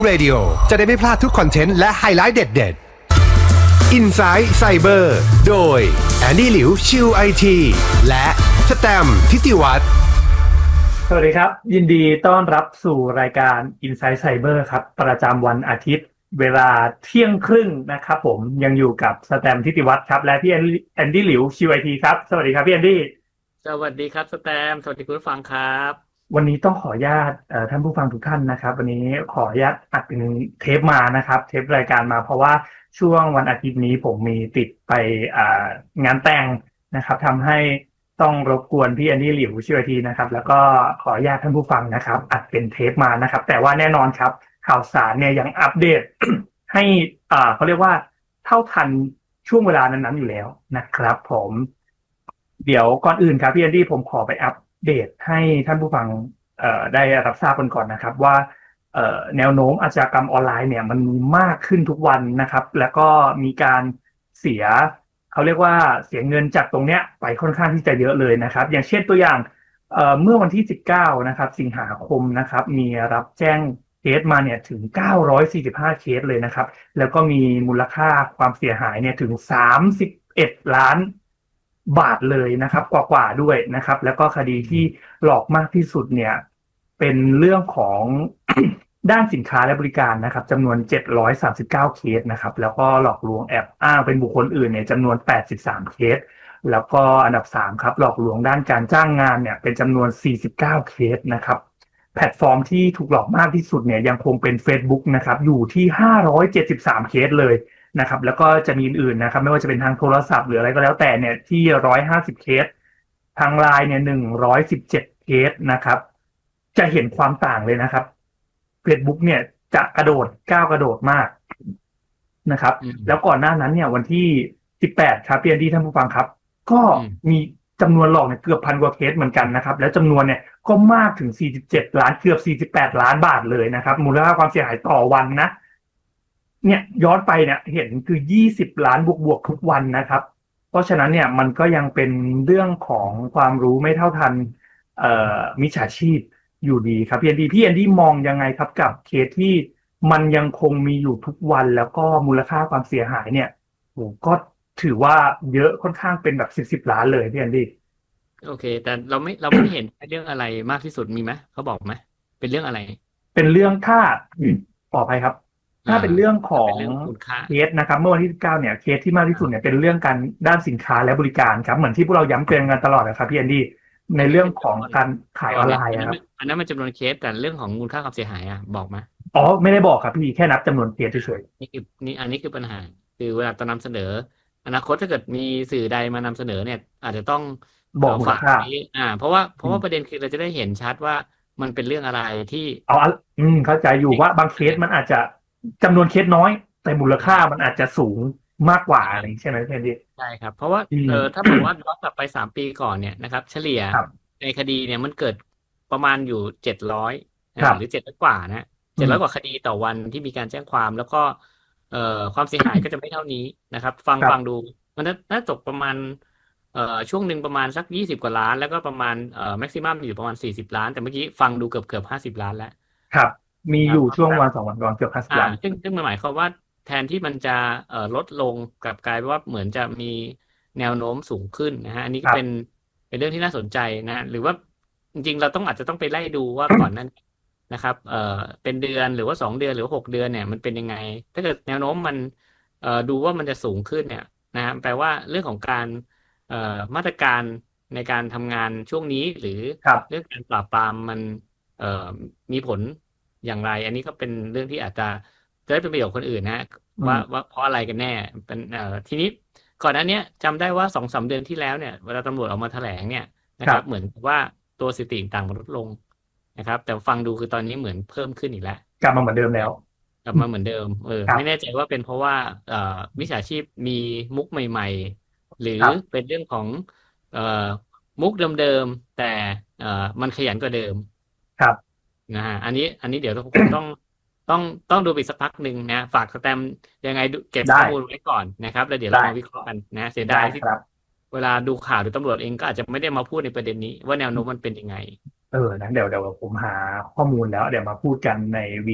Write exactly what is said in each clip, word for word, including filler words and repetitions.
Radio จะได้ไม่พลาดทุกคอนเทนต์และไฮไลท์เด็ดๆ Inside Cyber โดยแอนดี้หลิวชิว ไอ ที และสแตมป์ทิติวัฒน์สวัสดีครับยินดีต้อนรับสู่รายการ Inside Cyber ครับประจำวันอาทิตย์เวลาเที่ยงครึ่งนะครับผมยังอยู่กับสแตมป์ทิติวัฒน์ครับและพี่แอนดี้หลิวชิว ไอ ที ครับสวัสดีครับพี่แอนดี้สวัสดีครับสแตมป์สวัสดีคุณผู้ฟังครับวันนี้ต้องขออนุญาตท่านผู้ฟังทุกท่านนะครับวันนี้ขออนุญาตอัดเป็นเทปมานะครับเทปรายการมาเพราะว่าช่วงวันอาทิตย์นี้ผมมีติดไปงานแต่งนะครับทำให้ต้องรบกวนพี่แอนดี้หลิวชิว ไอ ทีนะครับแล้วก็ขออนุญาตท่านผู้ฟังนะครับอัดเป็นเทปมานะครับแต่ว่าแน่นอนครับข่าวสารเนี่ยยังอัปเดต ให้อ่าเขาเรียกว่าเท่าทันช่วงเวลานั้นๆอยู่แล้วนะครับผมเดี๋ยวก่อนอื่นครับพี่แอนดี้ผมขอไปอัปเดตให้ท่านผู้ฟังเอ่อได้รับทราบกันก่อนนะครับว่าเอ่อแนวโน้มอาชญากรรมออนไลน์เนี่ยมันมีมากขึ้นทุกวันนะครับแล้วก็มีการเสียเขาเรียกว่าเสียเงินจากตรงเนี้ยไปค่อนข้างที่จะเยอะเลยนะครับอย่างเช่นตัวอย่างเอ่อเมื่อวันที่สิบเก้านะครับสิงหาคมนะครับมีรับแจ้งเคสมาเนี่ยถึงเก้าร้อยสี่สิบห้าเคสเลยนะครับแล้วก็มีมูลค่าความเสียหายเนี่ยถึงสามสิบเอ็ดล้านบาทเลยนะครับกว่าๆด้วยนะครับแล้วก็คดีที่หลอกมากที่สุดเนี่ยเป็นเรื่องของ ด้านสินค้าและบริการนะครับจำนวนเจ็ดร้อยสามสิบเก้าเคสนะครับแล้วก็หลอกลวงแอบอ้างเป็นบุคคลอื่นเนี่ยจำนวนแปดสิบสามเคสแล้วก็อันดับสามครับหลอกลวงด้านการจ้างงานเนี่ยเป็นจำนวนสี่สิบเก้าเคสนะครับแพลตฟอร์มที่ถูกหลอกมากที่สุดเนี่ยยังคงเป็น Facebook นะครับอยู่ที่ห้าร้อยเจ็ดสิบสามเคสเลยนะครับแล้วก็จะมีอื่นๆนะครับไม่ว่าจะเป็นทางโทรศัพท์หรืออะไรก็แล้วแต่เนี่ยที่หนึ่งร้อยห้าสิบเคสทาง ไลน์ เนี่ยหนึ่งร้อยสิบเจ็ดเคสนะครับจะเห็นความต่างเลยนะครับ Facebook เนี่ยจะกระโดดก้าวกระโดดมากนะครับแล้วก่อนหน้านั้นเนี่ยวันที่สิบแปดครับพี่แอนดี้ท่านผู้ฟังครับก็มีจำนวนหลอกเนี่ยเกือบพันกว่าเคสเหมือนกันนะครับแล้วจำนวนเนี่ยก็มากถึงสี่สิบเจ็ดล้านเกือบสี่สิบแปดล้านบาทเลยนะครับมูลค่าความเสียหายต่อวันนะเนี่ยย้อนไปเนี่ยเห็นคือยี่สิบล้านบวกๆทุกวันนะครับเพราะฉะนั้นเนี่ยมันก็ยังเป็นเรื่องของความรู้ไม่เท่าทันเอ่อมิจฉาชีพอยู่ดีครับพี่แอนดี้พี่แอนดี้มองยังไงครับกับเคสที่มันยังคงมีอยู่ทุกวันแล้วก็มูลค่าความเสียหายเนี่ยโหก็ถือว่าเยอะค่อนข้างเป็นแบบสิบสิบล้านเลยพี่แอนดี้โอเคแต่เราไม่เราไม่เห็นเรื่องอะไรมากที่สุดมีไหมเขาบอกไหมเป็นเรื่องอะไรเป็นเรื่องถ้าขออภัยครับถ้าเป็นเรื่องของเคสนะครับเมื่อวันที่สิบเก้าเนี่ยเคสที่มากที่สุดเนี่ยเป็นเรื่องการด้านสินค้าและบริการครับเหมือนที่พวกเราย้ำเตือนกันตลอดนะครับพี่แอนดี้ในเรื่องของการขายออนไลน์ครับอันนั้นมันจำนวนเคสแต่เรื่องของมูลค่าความเสียหายอ่ะบอกไหมอ๋อไม่ได้บอกครับพี่แค่นับจำนวนเคสเฉยๆนี่คือนี่อันนี้คือปัญหาคือเวลาจะนำเสนออนาคตถ้าเกิดมีสื่อใดมานำเสนอเนี่ยอาจจะต้องบอกมูลค่าอ่าเพราะว่าเพราะว่าประเด็นคือเราจะได้เห็นชัดว่ามันเป็นเรื่องอะไรที่อ๋ออืมเข้าใจอยู่ว่าบางเคสมันอาจจะจำนวนเคสน้อยแต่มูลค่ามันอาจจะสูงมากกว่าอะไรใช่ไหมพี่ดิใช่ครับเพราะว่าเออถ้าบอกว่าย้อนกลับไปสามปีก่อนเนี่ยนะครับเฉลี่ยในคดีเนี่ยมันเกิดประมาณอยู่เจ็ดร้อยหรือเจ็ดร้อยกว่านะเจ็ดร้อยกว่าคดีต่อวันที่มีการแจ้งความแล้วก็เอ่อความเสียหายก็จะไม่เท่านี้นะครับฟังฟังดูมันน่าตกประมาณเอ่อช่วงหนึ่งประมาณสักยี่สิบกว่าล้านแล้วก็ประมาณเอ่อแม็กซิมัมอยู่ประมาณสี่สิบล้านแต่เมื่อกี้ฟังดูเกือบเกือบห้าสิบล้านแล้วครับมีอยู่ช่วงวันสองวันก่อนเกือบห้าสิบล้านซึ่งซึ่งมันหมายความว่าแทนที่มันจะเอ่อลดลงกลับกลายเป็นว่าเหมือนจะมีแนวโน้มสูงขึ้นนะฮะอันนี้ก็เป็นเป็นเรื่องที่น่าสนใจนะหรือว่าจริงๆเราต้องอาจจะต้องไปไล่ดูว่าก่อนนั้นนะครับเอ่อเป็นเดือนหรือว่าสองเดือนหรือว่าหกเดือนเนี่ยมันเป็นยังไงถ้าเกิดแนวโน้มมันเอ่อดูว่ามันจะสูงขึ้นเนี่ยนะฮะแปลว่าเรื่องของการเอ่อมาตรการในการทำงานช่วงนี้หรือเรื่องการปราบปรามมันเอ่อมีผลอย่างไรอันนี้ก็เป็นเรื่องที่อาจจะจะได้เป็นประโยชน์คนอื่นนะว่าว่าเพราะอะไรกันแน่เป็นเอ่อทีนี้ก่อนหน้านี้จำได้ว่าสองสามเดือนที่แล้วเนี่ยเวลาตำรวจออกมาแถลงเนี่ยนะครับเหมือนว่าตัวสถิติต่างมันลดลงนะครับแต่ฟังดูคือตอนนี้เหมือนเพิ่มขึ้นอีกแล้วกลับมาเหมือนเดิมแล้วกลับมาเหมือนเดิมเออไม่แน่ใจว่าเป็นเพราะว่าเอ่อมิจฉาชีพมีมุกใหม่ๆหรือเป็นเรื่องของเอ่อมุกเดิมๆแต่เอ่อมันขยันกว่าเดิมครับนะฮะอันนี้อันนี้เดี๋ยวต้องต้องต้องต้องดูไปสักพักหนึ่งนะฝากสแตมยังไงเก็บข้อมูลไว้ก่อนนะครับแล้วเดี๋ยวเรามาวิเคราะห์กันนะเสียดายที่เวลาดูข่าวหรือตำรวจเองก็อาจจะไม่ได้มาพูดในประเด็นนี้ว่าแนวโน้มมันเป็นยังไงเออนะเดี๋ยวเดี๋ยวผมหาข้อมูลแล้วเดี๋ยวมาพูดกันในวีค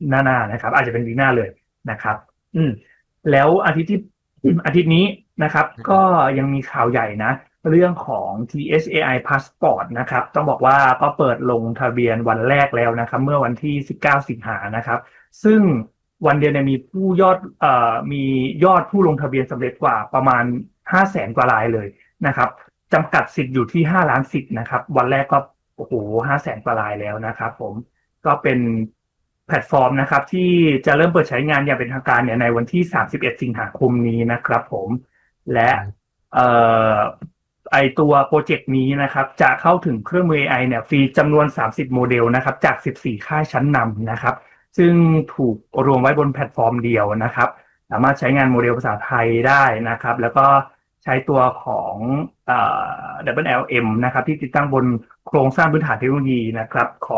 หน้าๆนะครับอาจจะเป็นวีคหน้าเลยนะครับอืมแล้วอาทิตย์ที่อาทิตย์นี้นะครับก็ยังมีข่าวใหญ่นะเรื่องของ ที เอช เอ ไอ Passport นะครับต้องบอกว่าก็เปิดลงทะเบียนวันแรกแล้วนะครับเมื่อวันที่สิบเก้าสิงหานะครับซึ่งวันเดียวเนี่ยมีผู้ยอดเอ่อมียอดผู้ลงทะเบียนสำเร็จกว่าประมาณห้าแสนกว่ารายเลยนะครับจำกัดสิทธิ์อยู่ที่ห้าล้านสิทธิ์นะครับวันแรกก็โอ้โหห้าแสนกว่ารายแล้วนะครับผมก็เป็นแพลตฟอร์มนะครับที่จะเริ่มเปิดใช้งานอย่างเป็นทางการเนี่ยในวันที่สามสิบเอ็ดสิงหาคมนี้นะครับผมและเอ่อไอตัวโปรเจกต์นี้นะครับจะเข้าถึงเครื่องมือ เอ ไอ เนี่ยฟรีจำนวนสามสิบโมเดลนะครับจากสิบสี่ค่ายชั้นนำนะครับซึ่งถูกรวมไว้บนแพลตฟอร์มเดียวนะครับสามารถใช้งานโมเดลภาษาไทยได้นะครับแล้วก็ใช้ตัวของเอ่อ ดับเบิลยู แอล เอ็ม นะครับที่ติดตั้งบนโครงสร้างพื้นฐานเทคโนโลยีนะครับของ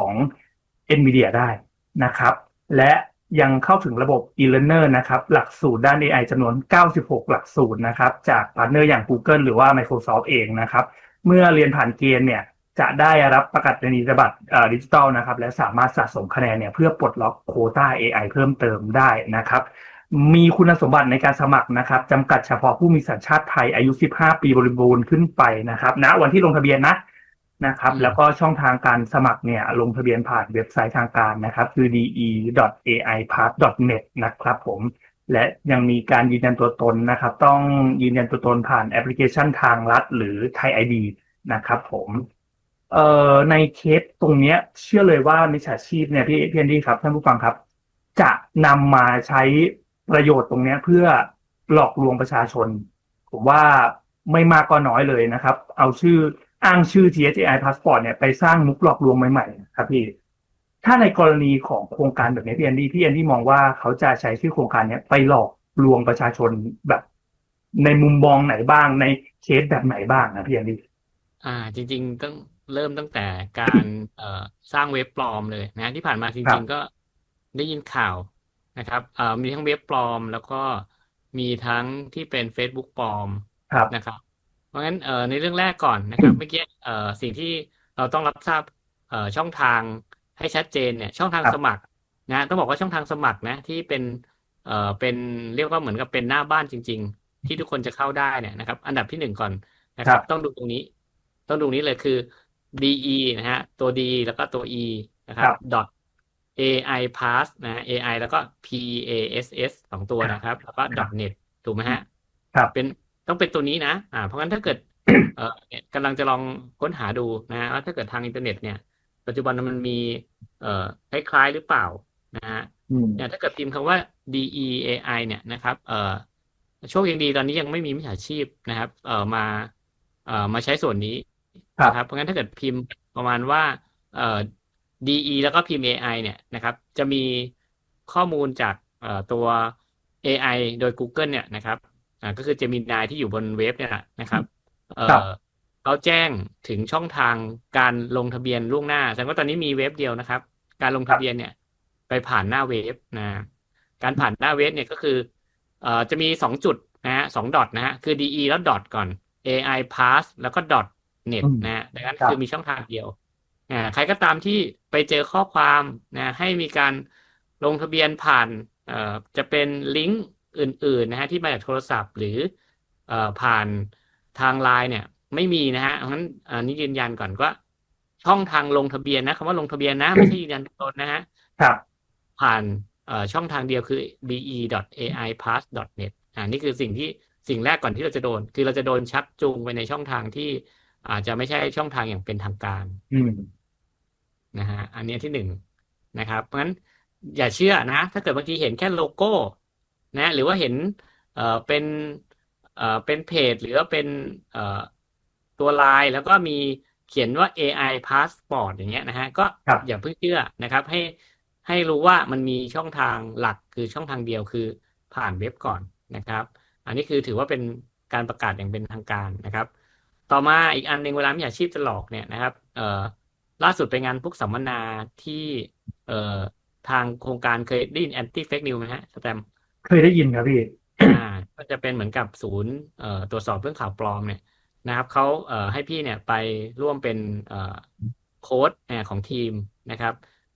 NVIDIA ได้นะครับและยังเข้าถึงระบบ e-learner นะครับหลักสูตรด้าน เอ ไอ จำนวนเก้าสิบหกหลักสูตรนะครับจากพาร์ทเนอร์อย่าง Google หรือว่า Microsoft เองนะครับเมื่อเรียนผ่านเกณฑ์เนี่ยจะได้รับประกาศนียบัตรดิจิทัลนะครับและสามารถสะสมคะแนนเนี่ยเพื่อปลดล็อกโควต้า เอ ไอ เพิ่มเติมได้นะครับมีคุณสมบัติในการสมัครนะครับจำกัดเฉพาะผู้มีสัญชาติไทยอายุสิบห้าปีบริบูรณ์ขึ้นไปนะครับณวันที่ลงทะเบียนนะนะครับแล้วก็ช่องทางการสมัครเนี่ยลงทะเบียนผ่านเว็บไซต์ทางการนะครับคือ ดี อี ดอท เอ ไอ พาส ดอท เน็ต นะครับผมและยังมีการยืนยันตัวตนนะครับต้องยืนยันตัวตนผ่านแอปพลิเคชันทางรัฐหรือ Thai ไอ ดี นะครับผมเอ่อในเคสตรงเนี้ยเชื่อเลยว่ามิจฉาชีพเนี่ยพี่พี่แอนดี้ครับท่านผู้ฟังครับจะนำมาใช้ประโยชน์ตรงเนี้ยเพื่อหลอกลวงประชาชนผมว่าไม่มากก็น้อยเลยนะครับเอาชื่ออ้างชื่อ ที เอช เอ ไอ Passport เนี่ยไปสร้างมุกหลอกลวงใหม่ๆครับพี่ถ้าในกรณีของโครงการแบบนี้พี่แอนดี้พี่แอนดี้มองว่าเขาจะใช้ชื่อโครงการเนี้ยไปหลอกลวงประชาชนแบบในมุมมองไหนบ้างในเคสแบบไหนบ้างนะพี่แอนดี้อ่าจริงๆต้องเริ่มตั้งแต่การเอ่อสร้างเว็บปลอมเลยนะที่ผ่านมาจริงๆก็ได้ยินข่าวนะครับเอ่อมีทั้งเว็บปลอมแล้วก็มีทั้งที่เป็น Facebook ปลอมนะครับเพราะงั้นเอ่อในเรื่องแรกก่อนนะครับเมื่อกี้เอ่อสิ่งที่เราต้องรับทราบเอ่อช่องทางให้ชัดเจนเนี่ยช่องทางสมัครนะต้องบอกว่าช่องทางสมัครนะที่เป็นเอ่อเป็นเรียกว่าเหมือนกับเป็นหน้าบ้านจริงๆที่ทุกคนจะเข้าได้เนี่ยนะครับอันดับที่หนึ่งก่อนนะครับต้องดูตรงนี้ต้องดูนี้เลยคือ ดี อี นะฮะตัว D แล้วก็ตัว E นะครับ dot เอ ไอ pass นะ เอ ไอ แล้วก็ P A S S สองตัวนะครับแล้วก็ .net ถูกไหมฮะครับเป็นต้องเป็นตัวนี้นะอ่าเพราะงั้นถ้าเกิดเอ่อกำลังจะลองค้นหาดูนะว่าถ้าเกิดทางอินเทอร์เน็ตเนี่ยปัจจุบันมันมีเอ่อคล้ายๆหรือเปล่านะฮะเนี่ยถ้าเกิดพิมพ์คำว่า ดี อี เอ ไอ เนี่ยนะครับเอ่อโชคยังดีตอนนี้ยังไม่มีมิจฉาชีพนะครับเอ่อมาเอ่อมาใช้ส่วนนี้นะครับเพราะงั้นถ้าเกิดพิมพ์ประมาณว่าเอ่อ ดี อี แล้วก็พิมพ์ เอ ไอ เนี่ยนะครับจะมีข้อมูลจากเอ่อตัว เอ ไอ โดย Google เนี่ยนะครับอ่าก็คือ Gemini ที่อยู่บนเว็บเนี่ยนะครับเอ่อเขาแจ้งถึงช่องทางการลงทะเบียนล่วงหน้าแสดงว่าตอนนี้มีเว็บเดียวนะครับการลงทะเบียนเนี่ยไปผ่านหน้าเว็บนะการผ่านหน้าเว็บเนี่ยก็คือเอ่อจะมีสองจุดนะฮะสองดอทนะฮะคือ ดี อี แล้วดอทก่อน เอ ไอ pass แล้วก็ dot net นะดังนั้นคือมีช่องทางเดียวอ่าใครก็ตามที่ไปเจอข้อความนะให้มีการลงทะเบียนผ่านเอ่อจะเป็นลิงก์อื่นๆนะฮะที่มาจากโทรศัพท์หรือเอ่อผ่านทางไลน์เนี่ยไม่มีนะฮะเพราะฉะนั้นอันนี้ยืนยันก่อนว่าช่องทางลงทะเบียนนะคำว่าลงทะเบียนนะไม่ใช่ยืนยันตัวตนนะฮะครับผ่านเอ่อช่องทางเดียวคือ ดี อี ดอท เอ ไอ pass ดอท net อ่านี่คือสิ่งที่สิ่งแรกก่อนที่เราจะโดนคือเราจะโดนชักจูงไปในช่องทางที่อาจจะไม่ใช่ช่องทางอย่างเป็นทางการนะฮะอันนี้ที่หนึ่งนะครับเพราะฉะนั้นอย่าเชื่อนะถ้าเกิดบางทีเห็นแค่โลโก้นะหรือว่าเห็นเอ่อเป็นเอ่อเป็นเพจหรือว่าเป็นเอ่อตัวไลน์แล้วก็มีเขียนว่า เอ ไอ Passport อย่างเงี้ยนะฮะก็อย่าเพิ่งเชื่อนะครับให้ให้รู้ว่ามันมีช่องทางหลักคือช่องทางเดียวคือผ่านเว็บก่อนนะครับอันนี้คือถือว่าเป็นการประกาศอย่างเป็นทางการนะครับต่อมาอีกอันหนึ่งเวลามิจฉาชีพจะหลอกเนี่ยนะครับเอ่อล่าสุดไปงานพวกสัมมนาที่เอ่อทางโครงการเคยได้ยิน anti fake news ไหมฮะสแตมเคยได้ยินครับพี่อ่าก็จะเป็นเหมือนกับศูนย์เอ่อตรวจสอบเรื่องข่าวปลอมเนี่ยนะครับเขาเอ่อให้พี่เนี่ยไปร่วมเป็นเอ่อโค้ชของทีมนะครับก็ไป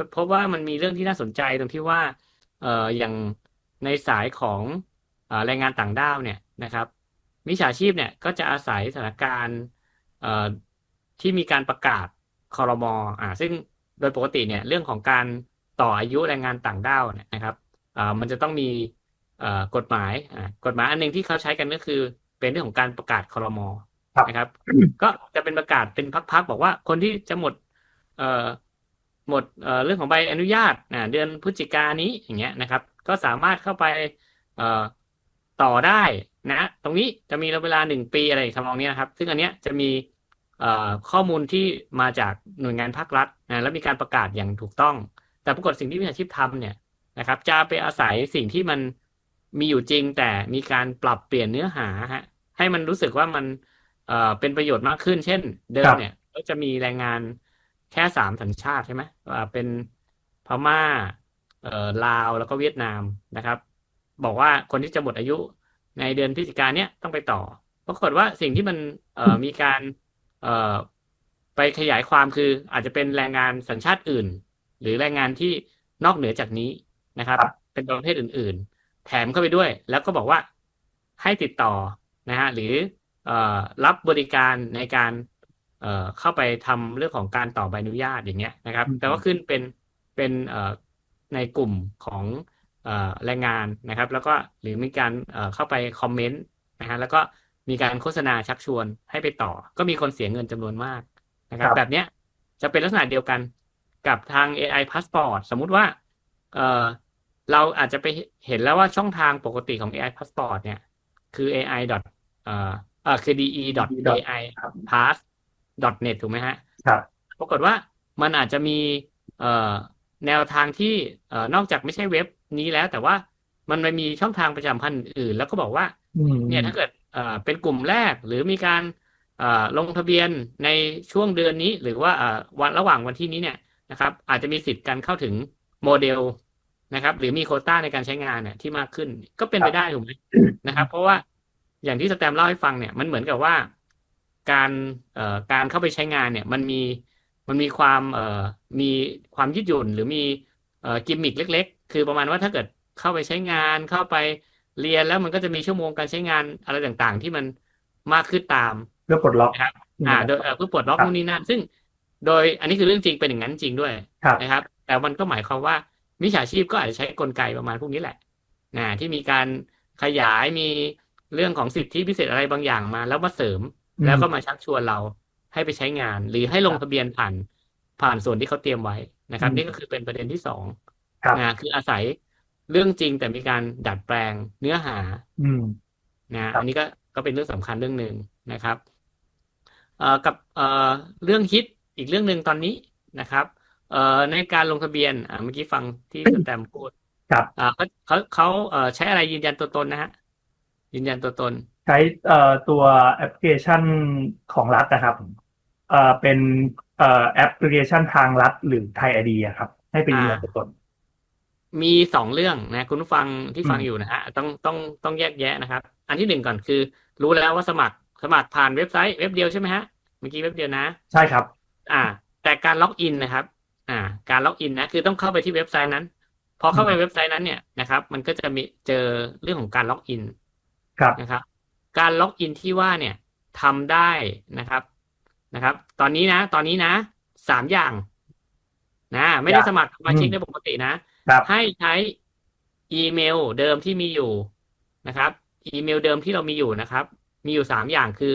พบว่ามันมีเรื่องที่น่าสนใจตรงที่ว่าเอ่ออย่างในสายของเอ่อแรงงานต่างด้าวเนี่ยนะครับมิจฉาชีพเนี่ยก็จะอาศัยสถานการณ์เอ่อที่มีการประกาศครม.อ่าซึ่งโดยปกติเนี่ยเรื่องของการต่ออายุแรงงานต่างด้าวเนี่ยนะครับอ่ามันจะต้องมีเอ่อกฎหมายอ่ากฎหมายอันหนึงที่เขาใช้กันก็คือเป็นเรื่องของการประกาศครม. ครับนะครับ ก็จะเป็นประกาศเป็นพักๆบอกว่าคนที่จะหมดเอ่อหมดเอ่อเรื่องของใบอนุญาตนะเดือนพฤศจิกายนนี้อย่างเงี้ยนะครับก็สามารถเข้าไปเอ่อต่อได้นะตรงนี้จะมีเวลาหนึ่งปีอะไรทำนองนี้นะครับซึ่งอันเนี้ยจะมีเอ่อข้อมูลที่มาจากหน่วยงานภาครัฐนะแล้วมีการประกาศอย่างถูกต้องแต่ปรากฏสิ่งที่มิจฉาชีพทำเนี่ยนะครับจะไปอาศัยสิ่งที่มันมีอยู่จริงแต่มีการปรับเปลี่ยนเนื้อหาฮะให้มันรู้สึกว่ามันเอ่อเป็นประโยชน์มากขึ้นเช่นเดิมเนี่ยก็จะมีแรงงานแค่สามสัญชาติใช่ไหมอ่าเป็นพม่าเอ่อลาวแล้วก็เวียดนามนะครับบอกว่าคนที่จะหมดอายุในเดือนพฤศจิกายนเนี้ยต้องไปต่อปรากฏว่าสิ่งที่มันเอ่อมีการเอ่อไปขยายความคืออาจจะเป็นแรงงานสัญชาติอื่นหรือแรงงานที่นอกเหนือจากนี้นะครับเป็นประเภทอื่นๆแถมเข้าไปด้วยแล้วก็บอกว่าให้ติดต่อนะฮะหรือเอ่อรับบริการในการเอ่อเข้าไปทำเรื่องของการต่อใบอนุญาตอย่างเงี้ยนะครับแต่ว่าขึ้นเป็นเป็นเอ่อในกลุ่มของเอ่อแรงงานนะครับแล้วก็หรือมีการเอ่อเข้าไปคอมเมนต์นะฮะแล้วก็มีการโฆษณาชักชวนให้ไปต่อก็มีคนเสียเงินจำนวนมากนะครับแบบเนี้ยจะเป็นลักษณะเดียวกันกับทาง เอ ไอ Passport สมมุติว่าเอ่อเราอาจจะไปเห็นแล้วว่าช่องทางปกติของ เอ ไอ Passport เนี่ยคือ เอ ไอ เอ่อเอ่อคือ ดี อี ดอท เอ ไอ พาส ดอท เน็ต ถูกไหมฮะครับปรากฏว่ามันอาจจะมีเอ่อแนวทางที่เอ่อนอกจากไม่ใช่เว็บนี้แล้วแต่ว่ามันไม่มีช่องทางประชาสัมพันธ์อื่นแล้วก็บอกว่าเนี่ยถ้าเกิดเอ่อเป็นกลุ่มแรกหรือมีการเอ่อลงทะเบียนในช่วงเดือนนี้หรือว่าเอ่อวันระหว่างวันที่นี้เนี่ยนะครับอาจจะมีสิทธิ์การเข้าถึงโมเดลนะครับหรือมีโควต้าในการใช้งานเนี่ยที่มากขึ้นก็เป็นไปได้ถูกไหมนะครับเพราะว่าอย่างที่สแตมเล่าให้ฟังเนี่ยมันเหมือนกับว่าการเอ่อการเข้าไปใช้งานเนี่ยมันมีมันมีความเอ่อมีความยืดหยุ่นหรือมีเอ่อกิมมิคเล็กๆคือประมาณว่าถ้าเกิดเข้าไปใช้งานเข้าไปเรียนแล้วมันก็จะมีชั่วโมงการใช้งานอะไรต่างๆที่มันมากขึ้นตามเพื่อปลดล็อกนะครับอ่าโดยเพื่อปลดล็อกนู่นนี่นั่นซึ่งโดยอันนี้คือเรื่องจริงเป็นอย่างนั้นจริงด้วยนะครับแต่มันก็หมายความว่ามิจฉาชีพก็อาจจะใช้กลไกประมาณพวกนี้แหละนะที่มีการขยายมีเรื่องของสิทธิพิเศษอะไรบางอย่างมาแล้วมาเสริมแล้วก็มาชักชวนเราให้ไปใช้งานหรือให้ลงทะเบียนผ่านผ่านส่วนที่เขาเตรียมไว้นะครับนี่ก็คือเป็นประเด็นที่สองนะคืออาศัยเรื่องจริงแต่มีการดัดแปลงเนื้อหานะอันนี้ก็ก็เป็นเรื่องสำคัญเรื่องหนึ่งนะครับเอ่อกับเอ่อเรื่องฮิตอีกเรื่องหนึ่งตอนนี้นะครับเอ่อในการลงทะเบียนอ่าเมื่อกี้ฟังที่สแตมพูดครับอ่าเขาเขาเขาเอ่อใช้อะไรยืนยันตัวตนนะฮะยืนยันตัวตนใช้เอ่อตัวแอปพลิเคชันของรัฐนะครับเอ่อเป็นเอ่อแอปพลิเคชันทางรัฐหรือไทยไอดีครับให้ไปยืนยันตัวตนมีสองเรื่องนะคุณผู้ฟังที่ฟังอยู่นะฮะต้องต้องต้องแยกแยะนะครับอันที่หนึ่งก่อนคือรู้แล้วว่าสมัครสมัครผ่านเว็บไซต์เว็บเดียวใช่ไหมฮะเมื่อกี้เว็บเดียวนะใช่ครับอ่าแต่การล็อกอินนะครับอ่าการล็อกอินนะคือต้องเข้าไปที่เว็บไซต์นั้นพอเข้าไปเว็บไซต์นั้นเนี่ยนะครับมันก็จะมีเจอเรื่องของการล็อกอินนะครับการล็อกอินที่ว่าเนี่ยทำได้นะครับนะครับตอนนี้นะตอนนี้นะสามอย่างนะไม่ได้สมัครสมาชิกได้ปกตินะให้ใช้อีเมลเดิมที่มีอยู่นะครับอีเมลเดิมที่เรามีอยู่นะครับมีอยู่สามอย่างคือ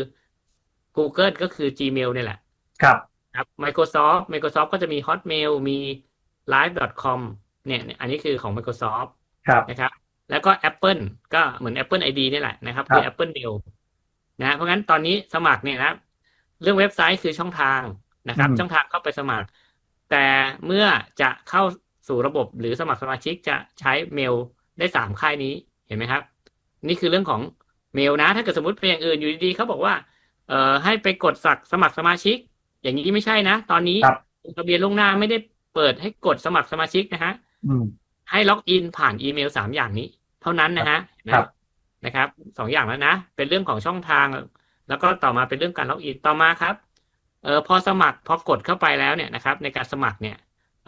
Google ก็คือ Gmail เนี่ยแหละครับครับ Microsoft Microsoft ก็จะมี Hotmail มี ไลฟ์ ดอท คอม เนี่ยอันนี้คือของ Microsoft นะครับแล้วก็ Apple ก็เหมือน Apple ไอ ดี นี่แหละนะครับคือ Apple Mail นะเพราะงั้นตอนนี้สมัครเนี่ยนะเรื่องเว็บไซต์คือช่องทางนะครับช่องทางเข้าไปสมัครแต่เมื่อจะเข้าสู่ระบบหรือสมัครสมาชิกจะใช้เมลได้สามค่ายนี้เห็นไหมครับนี่คือเรื่องของเมลนะถ้าเกิดสมมติเป็นอย่างอื่นอยู่ดีๆเขาบอกว่าเอ่อให้ไปกดสักสมัครสมาชิกอย่างนี้ไม่ใช่นะตอนนี้ลงทะเบียนล่วงหน้าไม่ได้เปิดให้กดสมัครสมาชิกนะฮะให้ล็อกอินผ่านอีเมลสามอย่างนี้เท่านั้นนะฮะนะครับสองอย่างแล้วนะเป็นเรื่องของช่องทางแล้วก็ต่อมาเป็นเรื่องการล็อกอินต่อมาครับเออพอสมัครพอกดเข้าไปแล้วเนี่ยนะครับในการสมัครเนี่ยใน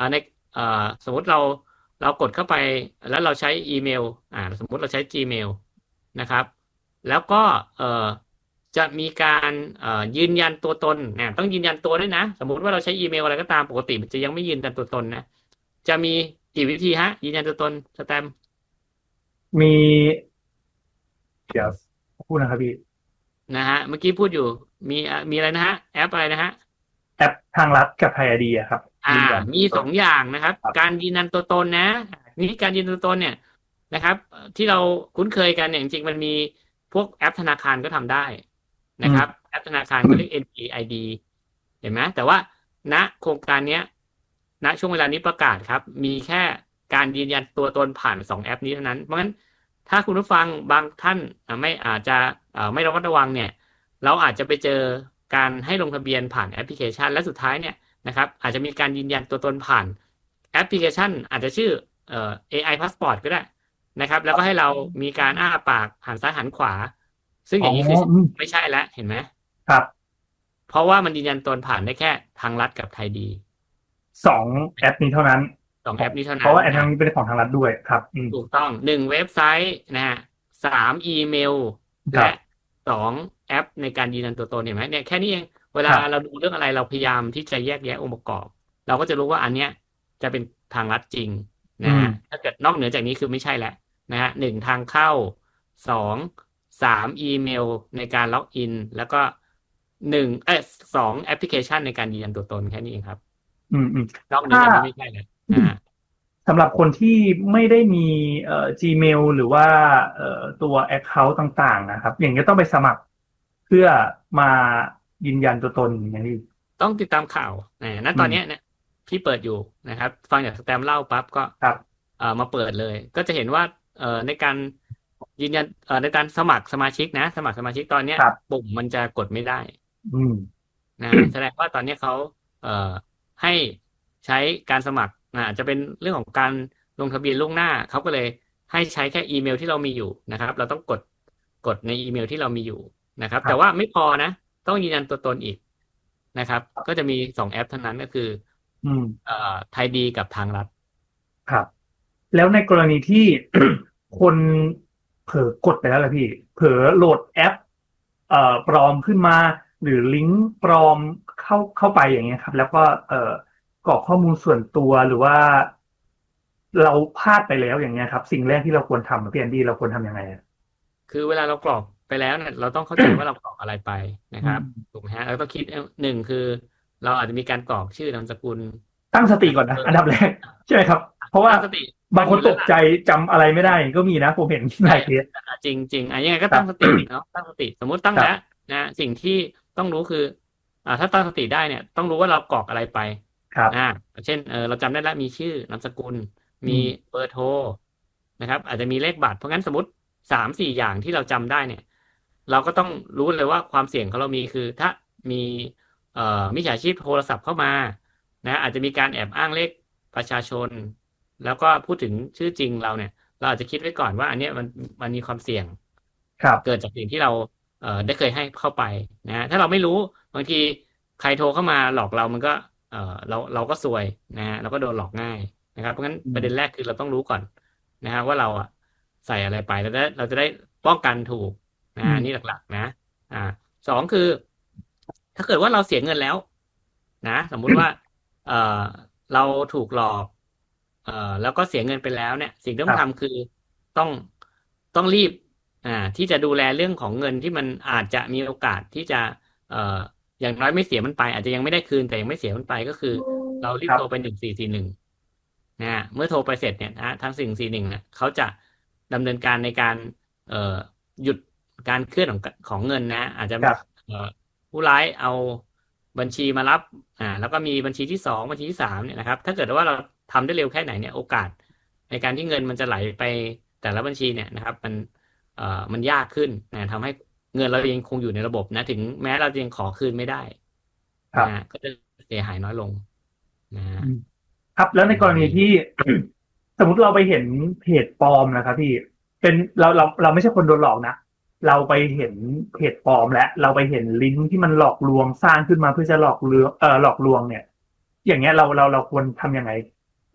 เอ่อสมมติเราเรากดเข้าไปแล้วเราใช้อีเมลอ่าสมมติเราใช้ Gmail นะครับแล้วก็เอ่อจะมีการเอ่อยืนยันตัวตนนะต้องยืนยันตัวด้วยนะสมมุติว่าเราใช้อีเมลอะไรก็ตามปกติมันจะยังไม่ยืนยันตัวตนนะจะมีกี่วิธีฮะยืนยันตัวตนสแตมป์มีเดี๋ยวพูดนะครับพี่นะฮะเมื่อกี้พูดอยู่มีอ่ะมีอะไรนะฮะแอปอะไรนะฮะแอปทางรัฐกับไทยไอดีอะครับอ่ายืนยันมีสองอย่างนะครับครับการยืนยันตัวตนนะนี่การยืนยันตัวตนเนี่ยนะครับที่เราคุ้นเคยกันเนี่ยจริงๆมันมีพวกแอปธนาคารก็ทำได้อืนะครับมแอปธนาคารก็เรียก เอ็น พี ไอ ดี เห็นไหมแต่ว่าณโครงการเนี้ยณช่วงเวลานี้ประกาศครับมีแค่การยืนยันตัวตนผ่านสองแอปนี้เท่านั้นเพราะงั้นถ้าคุณผู้ฟังบางท่านอ่าไม่อาจจะอ่าไม่ระมัดระวังเนี่ยเราอาจจะไปเจอการให้ลงทะเบียนผ่านแอปพลิเคชันและสุดท้ายเนี่ยนะครับอาจจะมีการยืนยันตัวตนผ่านแอปพลิเคชันอาจจะชื่อเอ่อ เอ ไอ Passport ก็ได้นะครับแล้วก็ให้เรามีการอ้าปากหันซ้ายหันขวาซึ่งออ๋ย่างนี้คือออืมไม่ใช่แล้วเห็นไหมครับเพราะว่ามันยืนยันตนผ่านได้แค่ทางรัฐกับไทยดีสองแอปนี้เท่านั้นสองแอปนี้เท่าเพนั้นราะว่าแอปนะนี้เป็นของทางรัฐด้วยครับอืมถูกต้องหนึ่งเว็บไซต์นะฮะสามอีเมลและครับสองแอปในการยืนยันตัวตนเห็นไหมเนี่ยแค่นี้เองเวลาครับเราดูเรื่องอะไรเราพยายามที่จะแยกแยะองค์ประกอบเราก็จะรู้ว่าอันเนี้ยจะเป็นทางลัดจริงอืมนะฮะถ้าเกิดนอกเหนือจากนี้คือไม่ใช่แล้วนะฮะหนึ่งทางเข้าสองสามอีเมลในการล็อกอินแล้วก็หนึ่งเออสองแอปพลิเคชันในการยืนยันตัวตนแค่นี้เองครับอืมอืมนอกเหนือถ้าจากนี้ไม่ใช่เลยนะฮะสำหรับคนที่ไม่ได้มีเอ่อ Gmail หรือว่าเอ่อตัว Account ต่างๆนะครับอย่างนี้ยต้องไปสมัครเพื่อมายืนยันตัวตนอย่างนี้ต้องติดตามข่าวนะณอืมตอนนี้เนี่ยพี่เปิดอยู่นะครับฟังจากสแตมเล่าปั๊บก็ครับเอ่อมาเปิดเลย ก็จะเห็นว่าเอ่อในการยืนยันเอ่อในการสมัครสมาชิกนะสมัครสมาชิกตอนเนี้ยครับปุ่มมันจะกดไม่ได้อืมนะแสดงว่าตอนนี้เขาเอ่อให้ใช้การสมัครนะอาจจะเป็นเรื่องของการลงทะเบียนล่วงหน้าเขาก็เลยให้ใช้แค่อีเมลที่เรามีอยู่นะครับเราต้องกดกดในอีเมลที่เรามีอยู่นะครับแต่ว่าครับไม่พอนะต้องยืนยันตัวตนอีก นะครับก็จะมีสองแอปเท่านั้นก็คืออืมเอ่อไทยดีกับทางรัฐครับแล้วในกรณีที่ คนเผลอกดไปแล้วล่ะพี่เผลอโหลดแอปเอ่อปลอมขึ้นมาหรือลิงก์ปลอมเข้าเข้าไปอย่างเงี้ยครับแล้วก็เอ่อกรอกข้อมูลส่วนตัวหรือว่าเราพลาดไปแล้วอย่างเงี้ยครับสิ่งแรกที่เราควรทำอะพี่แอนดี้เราควรทำยังไงอะคือเวลาเรากรอกไปแล้วเนี่ยเราต้องเข้าใจว่าเรากรอกอะไรไปนะอืครับมถูกไหมฮะเราต้องคิดหนึ่งคือเราอาจจะมีการกรอกชื่อนามสกุลตั้งสติก่อนนะเบอร์อันดับแรกใช่ไหมครับเพราะว่าตั้งสติบางคนตกใจตั้งอยู่แล้วล่ะจำอะไรไม่ได้ก็มีนะผมเห็นหใช่ลายเคสจริงจริงอ่ะยังไงก็ครับตั้งสติเนาะตั้งสติสมมุติตั้งครับแล้วนะสิ่งที่ต้องรู้คืออ่าถ้าตั้งสติได้เนี่ยต้องรู้ว่าเรากรอกอะไรไปครับอ่าเช่นเออเราจำได้แล้วมีชื่อนามสกุลอืมีมเบอร์โทรนะครับอาจจะมีเลขบัตรเพราะงั้นสมมติสามสี่อย่างที่เราจำได้เนี่ยเราก็ต้องรู้เลยว่าความเสี่ยงของเรามีคือถ้ามีเอ่อมิจฉาชีพโทรศัพท์เข้ามานะอาจจะมีการแอบอ้างเลขประชาชนแล้วก็พูดถึงชื่อจริงเราเนี่ยเราอาจจะคิดไว้ก่อนว่าอันเนี้ยมันมันมีความเสี่ยงครับเกิดจากสิ่งที่เราเอ่อได้เคยให้เข้าไปนะฮะถ้าเราไม่รู้บางทีใครโทรเข้ามาหลอกเรามันก็เอ่อเราเราก็ซวยนะฮะเราก็โดนหลอกง่ายนะครับเพราะงั้นอืมประเด็นแรกคือเราต้องรู้ก่อนนะฮะว่าเราอ่ะใส่อะไรไปแล้วได้เราจะได้ป้องกันถูกนะอืมอันนี้หลักๆนะอ่าสองคือ ถ้าเกิดว่าเราเสียเงินแล้วนะสมมุติว่าเอ่อเราถูกหลอกเอ่อแล้วก็เสียเงินไปแล้วเนี่ยสิ่งที่ครับต้องทำคือต้องต้องรีบอ่าที่จะดูแลเรื่องของเงินที่มันอาจจะมีโอกาสที่จะเอ่ออย่างน้อยไม่เสียมันไปอาจจะยังไม่ได้คืนแต่ยังไม่เสียมันไปก็คือเรารีครับบโทรไปหนึ่งสี่สี่หนึ่งนะฮะเมื่อโทรไปเสร็จเนี่ยนะทั้งสิ่งสี่หนึ่งเนี่ยเขาจะดำเนินการในการเอ่อหยุดการเคลื่อนของของเงินนะอาจจะครับเอ่อ ผู้ร้ายเอาบัญชีมารับอ่าแล้วก็มีบัญชีที่สองบัญชีที่สามเนี่ยนะครับถ้าเกิดว่าเราทำได้เร็วแค่ไหนเนี่ยโอกาสในการที่เงินมันจะไหลไปแต่ละบัญชีเนี่ยนะครับมันเอ่อมันยากขึ้นนะทำให้เงินเรายังคงอยู่ในระบบนะถึงแม้เราจะยังขอคืนไม่ได้ครับนะก็จะเสียหายน้อยลงนะฮะอืมครับแล้วในกรณีที่ สมมติเราไปเห็นเพจปลอมนะครับพี่เป็นเราเราเราไม่ใช่คนโดนหลอกนะเราไปเห็นเพจปลอมและเราไปเห็นลิงก์ที่มันหลอกลวงสร้างขึ้นมาเพื่อจะหลอกลวงเอ่อหลอกลวงเนี่ยอย่างเงี้ยเราเราเราควรทำยังไง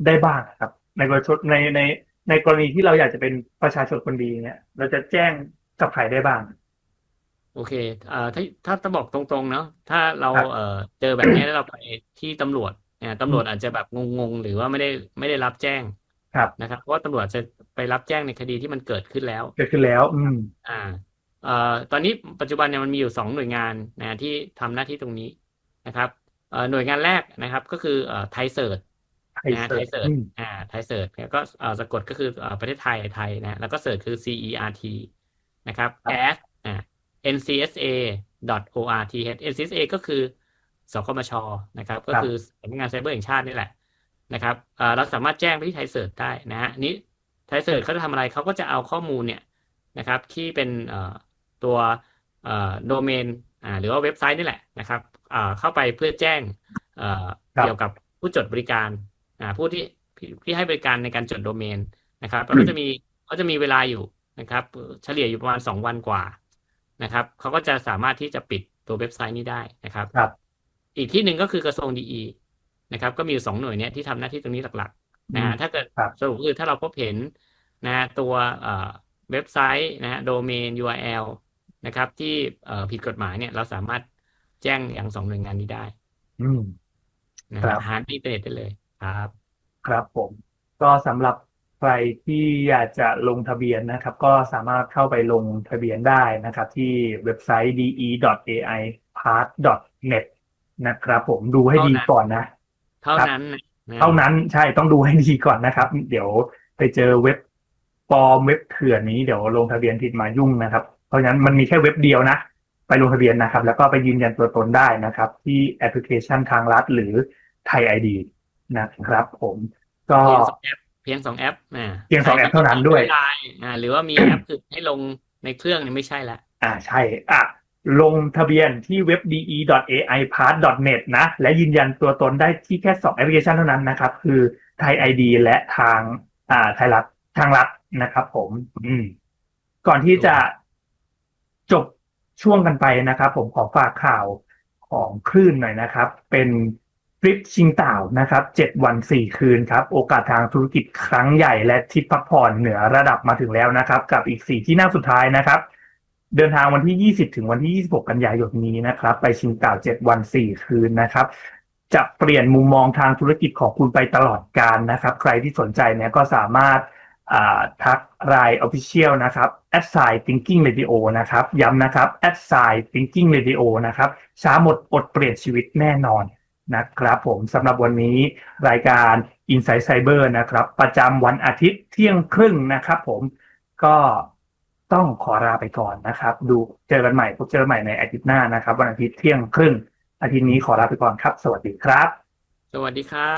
ได้บ้างครับในกรณีในในในกรณีที่เราอยากจะเป็นประชาชนคนดีเนี่ยเราจะแจ้งกับใครได้บ้างโอเคเอ่อถ้าถ้าจะบอกตรงๆเนาะถ้าเราครับเอ่อเจอแบบนี้แล้วเราไปที่ตำรวจเนี่ยตำรวจอืมอาจจะแบบงงๆหรือว่าไม่ได้ไม่ได้รับแจ้งครับนะครับเพราะว่าตำรวจจะไปรับแจ้งในคดีที่มันเกิดขึ้นแล้วเกิดขึ้นแล้วอืมอ่าเอ่อตอนนี้ปัจจุบันเนี่ยมันมีอยู่สองหน่วยงานนะที่ทำหน้าที่ตรงนี้นะครับเอ่อหน่วยงานแรกนะครับก็คือเอ่อไทยเซิร์ชไทยนะฮะเซิร์ชไทยเซิร์ชอืมอ่าไทยเซิร์ชเนี่ยก็เอ่อสะกดก็คือเอ่อประเทศไทยไทยนะแล้วก็เซิร์ชคือ ซี อี อาร์ ที นะครับครับ at อ่า เอ็น ซี เอส เอ ดอท โอ อาร์ ที เอช เอ็น ซี เอส เอ ก็คือสคมชนะครับก็ครับคือสำนักงานไซเบอร์แห่งชาตินี่แหละนะครับเอ่อเราสามารถแจ้งไปที่ไทยเสิร์ชได้นะฮะนี้ไทยเสิร์ชเขาจะทำอะไรเขาก็จะเอาข้อมูลเนี่ยนะครับที่เป็นเอ่อตัวเอ่อโดเมนอ่าหรือว่าเว็บไซต์นี่แหละนะครับอ่าเข้าไปเพื่อแจ้งเอ่อครับเกี่ยวกับผู้จดบริการอ่าผู้ที่ที่ให้บริการในการจดโดเมนนะครับแล้วก็จะมีเขาจะมีเวลาอยู่นะครับเฉลี่ยอยู่ประมาณสองวันกว่านะครับเขาก็จะสามารถที่จะปิดตัวเว็บไซต์นี้ได้นะครับครับอีกที่หนึ่งก็คือกระทรวงดีอีนะครับก็มีอยู่สองหน่วยเนี้ยที่ทำหน้าที่ตรงนี้หลักๆนะฮะถ้าเกิดครับสรุปคือถ้าเราพบเห็นนะตัวเอ่อเว็บไซต์นะฮะโดเมน ยู อาร์ แอล นะครับที่เอ่อผิดกฎหมายเนี่ยเราสามารถแจ้งอย่างสองหน่วยงานนี้ได้อืมนะครัฮะบหาในอินเทอร์เน็ตได้เลยครับครับผมก็สำหรับใครที่อยากจะลงทะเบียนนะครับก็สามารถเข้าไปลงทะเบียนได้นะครับที่เว็บไซต์ ดี อี ดอท เอ ไอ พาร์ท ดอท เน็ต นะครับผมดูให้ดีก่อนนะเท่าครับนั้นนะเท่านั้นใช่ต้องดูให้ดีก่อนนะครับเดี๋ยวไปเจอเว็บปลอมเว็บเถื่อนนี้เดี๋ยวลงทะเบียนผิดมายุ่งนะครับเพราะฉะนั้นมันมีแค่เว็บเดียวนะไปลงทะเบียนนะครับแล้วก็ไปยืนยันตัวตนได้นะครับที่แอปพลิเคชันทางรัฐหรือไทย ไอ ดี นะครับผมก็เพียงสองแอปเพียงสองแอปอ่าเพียงสองแอปเท่านั้นด้วยอ่าหรือว่ามีแอปอื่นให้ลงในเครื่องนี่ไม่ใช่ละอ่าใช่อ่ะลงทะเบียนที่เว็บ ดี อี ดอท เอ ไอ พาร์ท ดอท เน็ต นะและยืนยันตัวตนได้ที่แค่สองแอปพลิเคชันเท่านั้นนะครับคือไทย ไอ ดี และทางอ่าไทยรัฐทางรัฐนะครับผมอืมก่อนที่จะจบช่วงกันไปนะครับผมขอฝากข่าวของคลื่นหน่อยนะครับเป็นทริปชิงเต่านะครับเจ็ดวันสี่คืนครับโอกาสทางธุรกิจครั้งใหญ่และทริปพักผ่อนเหนือระดับมาถึงแล้วนะครับกับอีกสี่ที่นั่งสุดท้ายนะครับเดินทางวันที่ยี่สิบถึงวันที่ยี่สิบหกกันยายนนี้นะครับไปชิงเต่าเจ็ดวันสี่คืนนะครับจะเปลี่ยนมุมมองทางธุรกิจของคุณไปตลอดกาลนะครับใครที่สนใจเนี่ยก็สามารถทักไลน์ Official นะครับ แอท ไซน์ Thinking Radio นะครับย้ำนะครับ แอท ไซน์ Thinking Radio นะครับช้าหมดอดเปลี่ยนชีวิตแน่นอนนะครับผมสำหรับวันนี้รายการ Inside Cyber นะครับประจำวันอาทิตย์เที่ยงครึ่งนะครับผมก็ต้องขอลาไปก่อนนะครับดูเจอกันใหม่พบเจอใหม่ในอาทิตย์หน้านะครับวันอาทิตย์เที่ยงครึ่งอาทิตย์นี้ขอลาไปก่อนครับสวัสดีครับสวัสดีครับ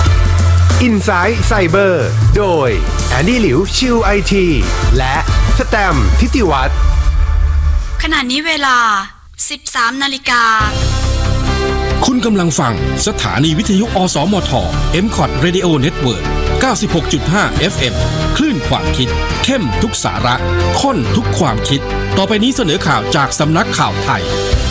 Inside Cyber โดยแอนดี้หลิวชิว ไอ ที และสแตมป์ทิติวัฒน์ขณะนี้เวลา สิบสามนาฬิกาคุณกำลังฟังสถานีวิทยุอสมท เอ็ม คอท Radio Network เก้าสิบหกจุดห้า เอฟ เอ็ม คลื่นความคิดเข้มทุกสาระข้นทุกความคิดต่อไปนี้เสนอข่าวจากสำนักข่าวไทย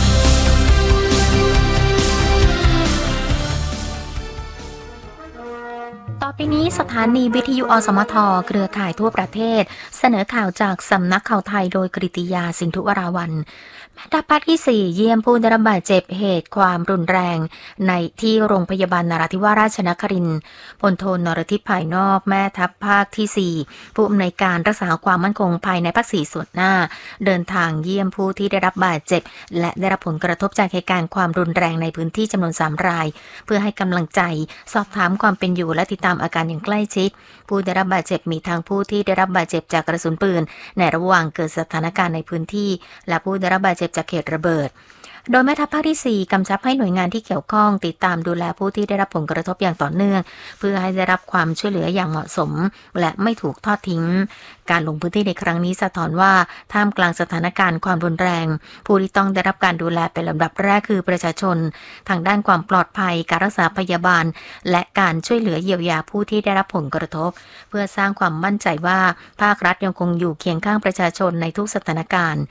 ต่อไปนี้สถานีวิทยุอสมทเครือข่ายทั่วประเทศเสนอข่าวจากสำนักข่าวไทยโดยกฤติยาสินธุวราวัลย์แม่ทัพภาคที่สี่เยี่ยมผู้ได้รับบาดเจ็บเหตุความรุนแรงในที่โรงพยาบาลนราธิวาสราชนครินทร์พลโทนรทิพย์ภายนอกแม่ทัพภาคที่สี่ผู้อำนวยการรักษาความมั่นคงภายในภาคสี่ส่วนหน้าเดินทางเยี่ยมผู้ที่ได้รับบาดเจ็บและได้รับผลกระทบจากเหตุการณ์ความรุนแรงในพื้นที่จำนวนสามรายเพื่อให้กำลังใจสอบถามความเป็นอยู่และติดตามอาการอย่างใกล้ชิดผู้ได้รับบาดเจ็บมีทั้งผู้ที่ได้รับบาดเจ็บจากกระสุนปืนในระหว่างเกิดสถานการณ์ในพื้นที่และผู้ได้รับบาดเจ็บจากเหตุระเบิดโดยแม่ทัพภาคที่สี่กำชับให้หน่วยงานที่เกี่ยวข้องติดตามดูแลผู้ที่ได้รับผลกระทบอย่างต่อเนื่องเพื่อให้ได้รับความช่วยเหลืออย่างเหมาะสมและไม่ถูกทอดทิ้งการลงพื้นที่ในครั้งนี้สะท้อนว่าท่ามกลางสถานการณ์ความรุนแรงผู้ที่ต้องได้รับการดูแลเป็นลำดับแรกคือประชาชนทางด้านความปลอดภัยการรักษาพยาบาลและการช่วยเหลือเยียวยาผู้ที่ได้รับผลกระทบเพื่อสร้างความมั่นใจว่าภาครัฐยังคงอยู่เคียงข้างประชาชนในทุกสถานการณ์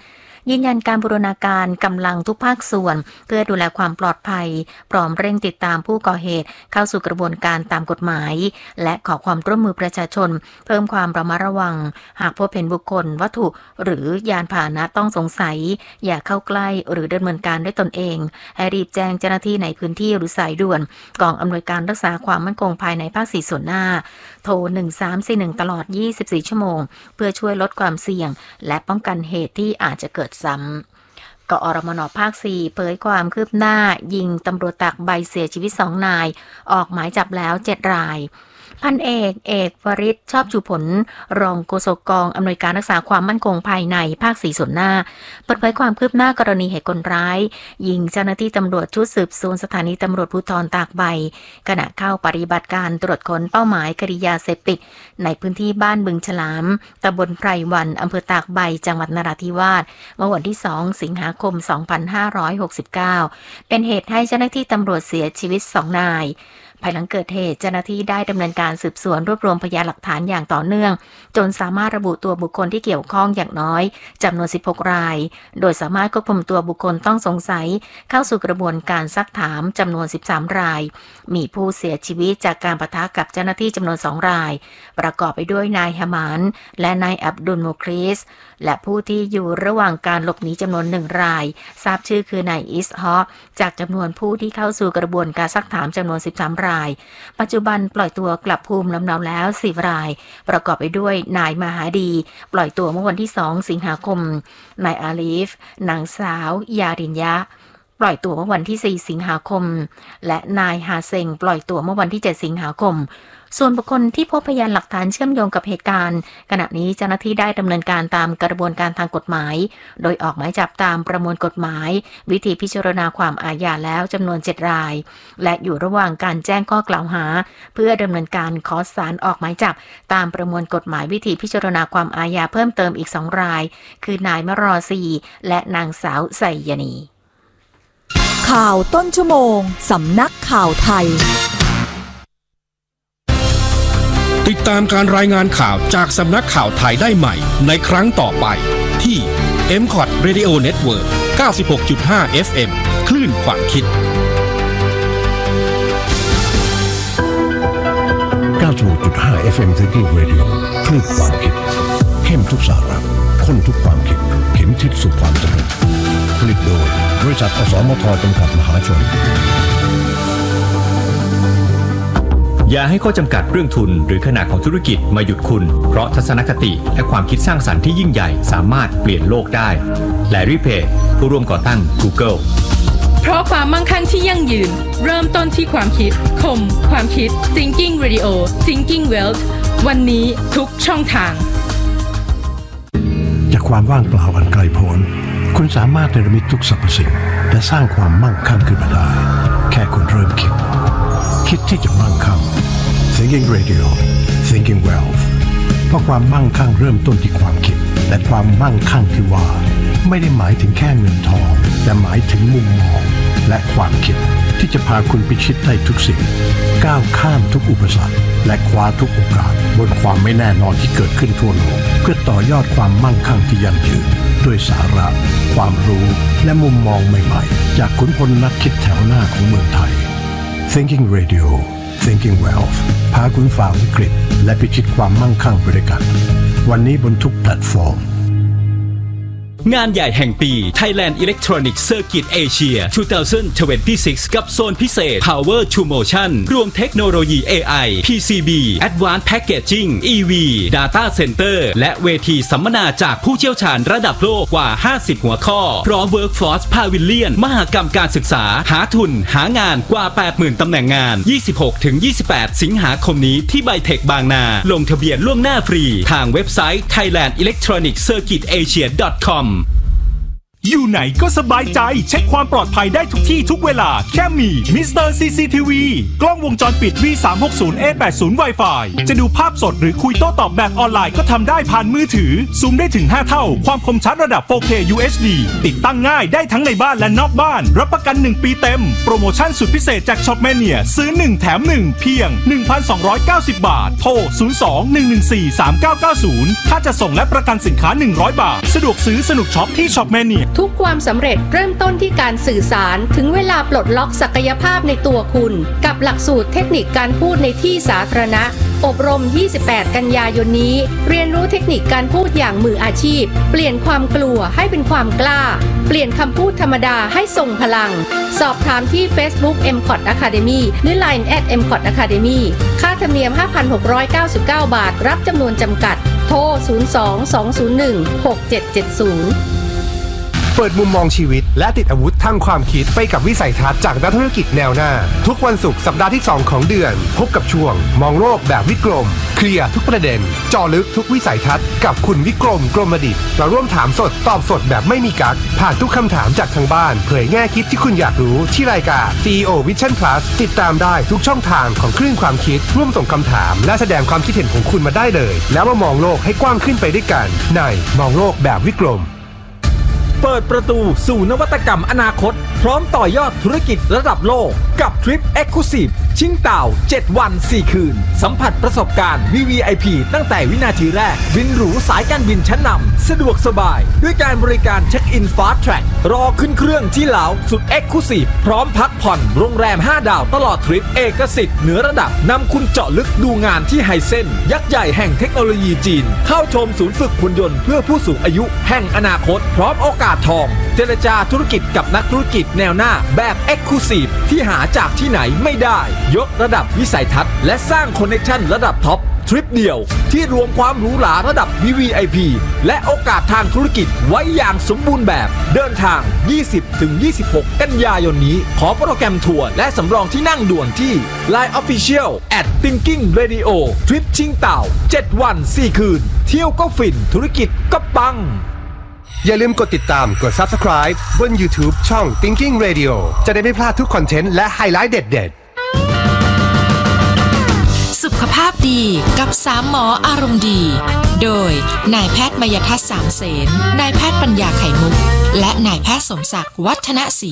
ยืนยันการบูรณาการกำลังทุกภาคส่วนเพื่อดูแลความปลอดภัยพร้อมเร่งติดตามผู้ก่อเหตุเข้าสู่กระบวนการตามกฎหมายและขอความร่วมมือประชาชนเพิ่มความระมัดระวังหากพบเห็นบุคคลวัตถุหรือยานพาหนะต้องสงสัยอย่าเข้าใกล้หรือดำเนินการด้วยตนเองให้รีบแจ้งเจ้าหน้าที่ในพื้นที่หรือสายด่วนกองอำนวยการรักษาความมั่นคงภายในภาคสี่ส่วนหน้าโทรหนึ่งสามสี่หนึ่งตลอดยี่สิบสี่ชั่วโมงเพื่อช่วยลดความเสี่ยงและป้องกันเหตุที่อาจจะเกิดซ้ำกอรมน.ภาคสี่เผยความคืบหน้ายิงตำรวจตากใบเสียชีวิตสองนายออกหมายจับแล้วเจ็ดรายพันเอกเอกวริศชอบชูผลรองโฆษกกองอำนวยการรักษาความมั่นคงภายในภาคสี่ส่วนหน้าเปิดเผยความคืบหน้ากรณีเหตุคนร้ายยิงเจ้าหน้าที่ตำรวจชุดสืบสวนสถานีตำรวจภูธรตากใบขณะเข้าปฏิบัติการตรวจค้นเป้าหมายคดียาเสพติดในพื้นที่บ้านบึงฉลามตำบลไพรวันอำเภอตากใบจังหวัดนราธิวาสเมื่อวันที่สองสิงหาคมสองพันห้าร้อยหกสิบเก้าเป็นเหตุให้เจ้าหน้าที่ตำรวจเสียชีวิตสองนายภายหลังเกิดเหตุเจ้าหน้าที่ได้ดำเนินการสืบสวนรวบรวมพยานหลักฐานอย่างต่อเนื่องจนสามารถระบุตัวบุคคลที่เกี่ยวข้องอย่างน้อยจำนวนสิบหกรายโดยสามารถควบคุมตัวบุคคลต้องสงสัยเข้าสู่กระบวนการซักถามจำนวนสิบสามรายมีผู้เสียชีวิตจากการปะทะกับเจ้าหน้าที่จำนวนสองรายประกอบไปด้วยนายฮามานและนายอับดุลโมคริสและผู้ที่อยู่ระหว่างการหลบหนีจำนวนหนึ่งรายทราบชื่อคือนายอิสฮอจากจำนวนผู้ที่เข้าสู่กระบวนการซักถามจำนวนสิบสามรายปัจจุบันปล่อยตัวกลับภูมิลำเนาแล้วสี่รายประกอบไปด้วยนายมหาดีปล่อยตัวเมื่อวันที่สองสิงหาคมนายอาลีฟนางสาวยารินยะปล่อยตัวเมื่อวันที่สี่สิงหาคมและนายฮาเซงปล่อยตัวเมื่อวันที่เจ็ดสิงหาคมส่วนบุคคลที่พบพยานหลักฐานเชื่อมโยงกับเหตุการณ์ขณะนี้เจ้าหน้าที่ได้ดำเนินการตามกระบวนการทางกฎหมายโดยออกหมายจับตามประมวลกฎหมายวิธีพิจารณาความอาญาแล้วจำนวนเจ็ดรายและอยู่ระหว่างการแจ้งข้อกล่าวหาเพื่อดำเนินการขอศาลออกหมายจับตามประมวลกฎหมายวิธีพิจารณาความอาญาเพิ่มเติมอีกสองรายคือนายมรอซีและนางสาวไซยานีข่าวต้นชั่วโมงสำนักข่าวไทยติดตามการรายงานข่าวจากสำนักข่าวไทยได้ใหม่ในครั้งต่อไปที่ เอ็ม คอท Radio Network เก้าสิบหกจุดห้า เอฟ เอ็ม คลื่นความคิดเก้าสิบหกจุดห้า เอฟ เอ็ม Thinking Radio คลื่นความคิดเข้มทุกสาระข้นทุกความคิดเข็มทิศสู่ความสำเร็จผลิตโดยบริษัทอสมทจำกัดมหาชนอย่าให้ข้อจำกัดเรื่องทุนหรือขนาดของธุรกิจมาหยุดคุณเพราะทัศนคติและความคิดสร้างสรรค์ที่ยิ่งใหญ่สามารถเปลี่ยนโลกได้แลรี่เพจผู้ร่วมก่อตั้ง Google เพราะความมั่งคั่งที่ยั่งยืนเริ่มต้นที่ความคิดคมความคิด Thinking Radio Thinking Wealth วันนี้ทุกช่องทางจากความว่างเปล่าอันไกลโพ้นคุณสามารถเนรมิตทุกสรรพสิ่งและสร้างความมั่งคั่งขึ้นมาได้แค่คุณเริ่มคิดคิดที่จะมั่งคั่ง Thinking Radio Thinking Wealth เพราะความมั่งคั่งเริ่มต้นที่ความคิดและความมั่งคั่งที่ว่าไม่ได้หมายถึงแค่เงินทองแต่หมายถึงมุมมองและความคิดที่จะพาคุณพิชิตได้ทุกสิ่งก้าวข้ามทุกอุปสรรคและคว้าทุกโอกาสบนความไม่แน่นอนที่เกิดขึ้นทั่วโลกเพื่อต่อยอดความมั่งคั่งที่ยั่งยืนด้วยสาระความรู้และมุมมองใหม่ๆจากขุนพลนักคิดแถวหน้าของเมืองไทยThinking Radio Thinking Wealth พาคุณฝ่าวิกฤตและพิชิตความมั่งคั่งไปด้วยกันวันนี้บนทุกแพลตฟอร์มงานใหญ่แห่งปี Thailand Electronic Circuit Asia สองพันยี่สิบหก กับโซนพิเศษ Power to Motion รวมเทคโนโลยี เอ ไอ พี ซี บี Advanced Packaging อี วี Data Center และเวทีสัมมนาจากผู้เชี่ยวชาญระดับโลกกว่าห้าสิบหัวข้อพร้อม Workforce Pavilion มหกรรมการศึกษาหาทุนหางานกว่า แปดหมื่น ตำแหน่งงาน ยี่สิบหกถึงยี่สิบแปด สิงหาคมนี้ที่ไบเทคบางนาลงทะเบียนล่วงหน้าฟรีทางเว็บไซต์ ไทยแลนด์ อิเล็กทรอนิกส์ เซอร์กิต เอเชีย ดอท คอมอยู่ไหนก็สบายใจเช็คความปลอดภัยได้ทุกที่ทุกเวลาแค่มีมิสเตอร์ ซี ซี ที วี กล้องวงจรปิด วี สามหกศูนย์ เอ แปดสิบ Wi-Fi จะดูภาพสดหรือคุยโต้ตอบแบบออนไลน์ก็ทำได้ผ่านมือถือซูมได้ถึงห้าเท่าความคมชัดระดับ โฟร์เค ยู เอช ดี ติดตั้งง่ายได้ทั้งในบ้านและนอกบ้านรับประกันหนึ่งปีเต็มโปรโมชั่นสุดพิเศษจาก Shopmania ซื้อหนึ่งแถมหนึ่งเพียง หนึ่งพันสองร้อยเก้าสิบ บาทโทรศูนย์ สอง หนึ่ง หนึ่ง สี่ สาม เก้า เก้า ศูนย์ถ้าจะส่งและประกันสินค้าหนึ่งร้อยบาทสะดวกซื้อสนุกช็อปที่ Shopmania ทุกความสำเร็จเริ่มต้นที่การสื่อสารถึงเวลาปลดล็อกศักยภาพในตัวคุณกับหลักสูตรเทคนิคการพูดในที่สาธารณะอบรมยี่สิบแปดกันยายนนี้เรียนรู้เทคนิคการพูดอย่างมืออาชีพเปลี่ยนความกลัวให้เป็นความกล้าเปลี่ยนคำพูดธรรมดาให้ทรงพลังสอบถามที่ Facebook เอ็ม คอท Academy หรือ ไลน์ แอท เอ็ม คอท Academy ค่าธรรมเนียม ห้าพันหกร้อยเก้าสิบเก้า บาทรับจำนวนจำกัดโทรศูนย์ สอง สอง ศูนย์ หนึ่ง หก เจ็ด เจ็ด ศูนย์เปิดมุมมองชีวิตและติดอาวุธทางความคิดไปกับวิสัยทัศน์จากนักธุรกิจแนวหน้าทุกวันศุกร์สัปดาห์ที่สองของเดือนพบกับช่วงมองโลกแบบวิกรมเคลียร์ทุกประเด็นเจาะลึกทุกวิสัยทัศน์กับคุณวิกรมกรมดิษฐ์เราร่วมถามสดตอบสดแบบไม่มีกั๊กผ่านทุกคำถามจากทางบ้านเผยแง่คิดที่คุณอยากรู้ที่รายการ ซี อี โอ Vision Plus ติดตามได้ทุกช่องทางของคลื่นความคิดร่วมส่งคำถามและแสดงความคิดเห็นของคุณมาได้เลยแล้วมามองโลกให้กว้างขึ้นไปด้วยกันในมองโลกแบบวิกรมเปิดประตูสู่นวัตกรรมอนาคตพร้อมต่อยอดธุรกิจระดับโลกกับทริป Exclusive ชิงเต่าเจ็ดวันสี่คืนสัมผัสประสบการณ์ วี วี ไอ พี ตั้งแต่วินาทีแรกบินหรูสายการบินชั้นนำสะดวกสบายด้วยการบริการเช็คอิน Fast Track รอขึ้นเครื่องที่ลาวสุด Exclusive พร้อมพักผ่อนโรงแรมห้าดาวตลอดทริปเอกสิทธิ์เหนือระดับนำคุณเจาะลึกดูงานที่ไฮเซ็นยักษ์ใหญ่แห่งเทคโนโลยีจีนเข้าชมศูนย์ฝึกหุ่นยนต์เพื่อผู้สูงอายุแห่งอนาคตพร้อมโอกาสทองเจรจาธุรกิจกับนักธุรกิจแนวหน้าแบบ Exclusive ที่หาจากที่ไหนไม่ได้ยกระดับวิสัยทัศน์และสร้างคอนเนคชั่นระดับท็อปทริปเดียวที่รวมความหรูหราระดับ วี วี ไอ พี และโอกาสทางธุรกิจไว้อย่างสมบูรณ์แบบเดินทาง ยี่สิบถึงยี่สิบหก กันยายนนี้ขอโปรแกรมทัวร์และสำรองที่นั่งด่วนที่ ไลน์ Official แอท Thinking Radio ทริปชิงเต่าเจ็ดวันสี่คืนเที่ยวก็ฟินธุรกิจก็ปังอย่าลืมกดติดตามกด Subscribe บน YouTube ช่อง Thinking Radio จะได้ไม่พลาดทุกคอนเทนต์และไฮไลท์เด็ดๆสุขภาพดีกับสามหมออารมณ์ดีโดยนายแพทย์มยทัศน์สามเสนนายแพทย์ปัญญาไข่มุกและนายแพทย์สมศักดิ์วัฒนศรี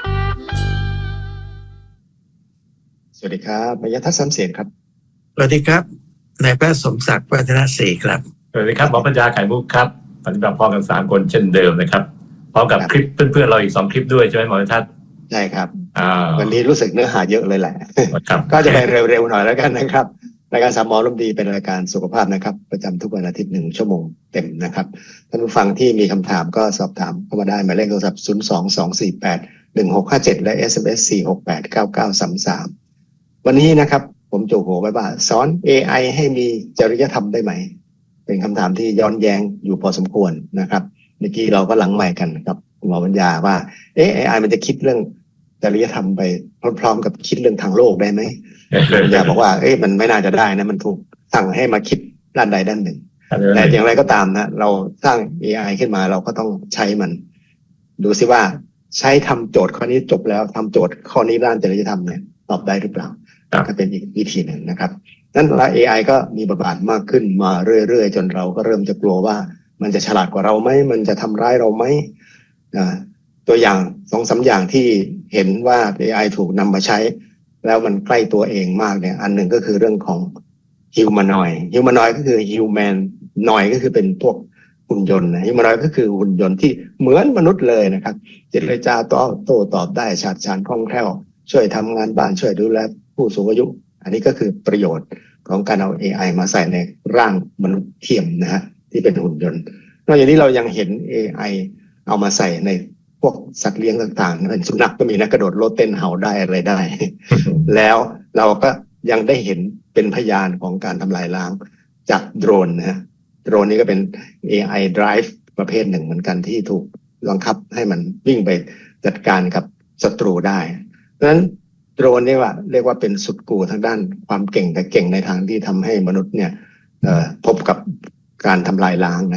สวัสดีครับมยทัศน์สามเสนครับสวัสดีครับนายแพทย์สมศักดิ์วัฒนศรีครับสวัสดีครับหมอปัญญาไข่มุกครับปฏิบัติพร้อมกันสามคนเช่นเดิมนะครับพร้อมกับคลิปเพื่อนๆเราอีกสองคลิปด้วยใช่ไหมหมอทัศน์ใช่ครับวันนี้รู้สึกเนื้อหาเยอะเลยแหละก็จะไปเร็วๆหน่อยแล้วกันนะครับรายการสามหมออารมณ์ดีเป็นรายการสุขภาพนะครับประจำทุกวันอาทิตย์หนึ่งชั่วโมงเต็มนะครับท่านผู้ฟังที่มีคำถามก็สอบถามเข้ามาได้หมายเลขโทรศัพท์ศูนย์ สอง สอง สี่ แปด หนึ่ง หก ห้า เจ็ดและ เอส เอ็ม เอส สี่ หก แปด เก้า เก้า สาม สามวันนี้นะครับผมโจหัวไว้ว่าสอน เอ ไอ ให้มีจริยธรรมได้ไหมเป็นคำถามที่ย้อนแย้งอยู่พอสมควรนะครับเมื่อกี้เราก็หลังใหม่กันกับคุณหมอปัญญาว่าเอ๊ะ เอ ไอ มันจะคิดเรื่องจริยธรรมไปพร้อมๆกับคิดเรื่องทางโลกได้ไหมปัญญาบอกว่าเอ๊ะมันไม่น่าจะได้นะมันถูกสั่งให้มาคิดด้านใดด้านหนึ่งแต่อย่างไรก็ตามนะเราสร้าง เอ ไอ ขึ้นมาเราก็ต้องใช้มันดูซิว่าใช้ทำโจทย์ข้อนี้จบแล้วทำโจทย์ข้อนี้ด้านจริยธรรมเนี่ยตอบได้หรือเปล่าก็เป็นอีกวิธีหนึ่งนะครับนั้นแล้ว เอ ไอ ก็มีบทบาทมากขึ้นมาเรื่อยๆจนเราก็เริ่มจะกลัวว่ามันจะฉลาดกว่าเราไหมมันจะทำร้ายเราไหมตัวอย่างสองสามอย่างที่เห็นว่า เอ ไอ ถูกนำมาใช้แล้วมันใกล้ตัวเองมากเนี่ยอันหนึ่งก็คือเรื่องของ humanoid humanoid ก็คือ human noid ก็คือเป็นพวกหุ่นยนต์นะ humanoid ก็คือหุ่นยนต์ที่เหมือนมนุษย์เลยนะครับเจรจาโต้โต้ตอบได้ฉาดฉานคล่องแคล่วช่วยทำงานบ้านช่วยดูแลผู้สูงอายุอันนี้ก็คือประโยชน์ของการเอา เอ ไอ มาใส่ในร่างมนุษย์เทียมนะฮะที่เป็นหุ่นยนต์นอกจากนี้เรายังเห็น เอ ไอ เอามาใส่ในพวกสัตว์เลี้ยงต่างๆเป็นสุนัขก็มีนะกระโดดโลดเต้นเห่าได้อะไรได้ แล้วเราก็ยังได้เห็นเป็นพยานของการทำลายล้างจากโดรนนะฮะโดรนนี้ก็เป็น เอ ไอ drive ประเภทหนึ่งเหมือนกันที่ถูกบังคับให้มันวิ่งไปจัดการกับศัตรูได้ดังนั้นโดรนนี่ว่าเรียกว่าเป็นสุดกูทางด้านความเก่งแต่เก่งในทางที่ทำให้มนุษย์เนี่ยพบกับการทำลายล้างนะครับ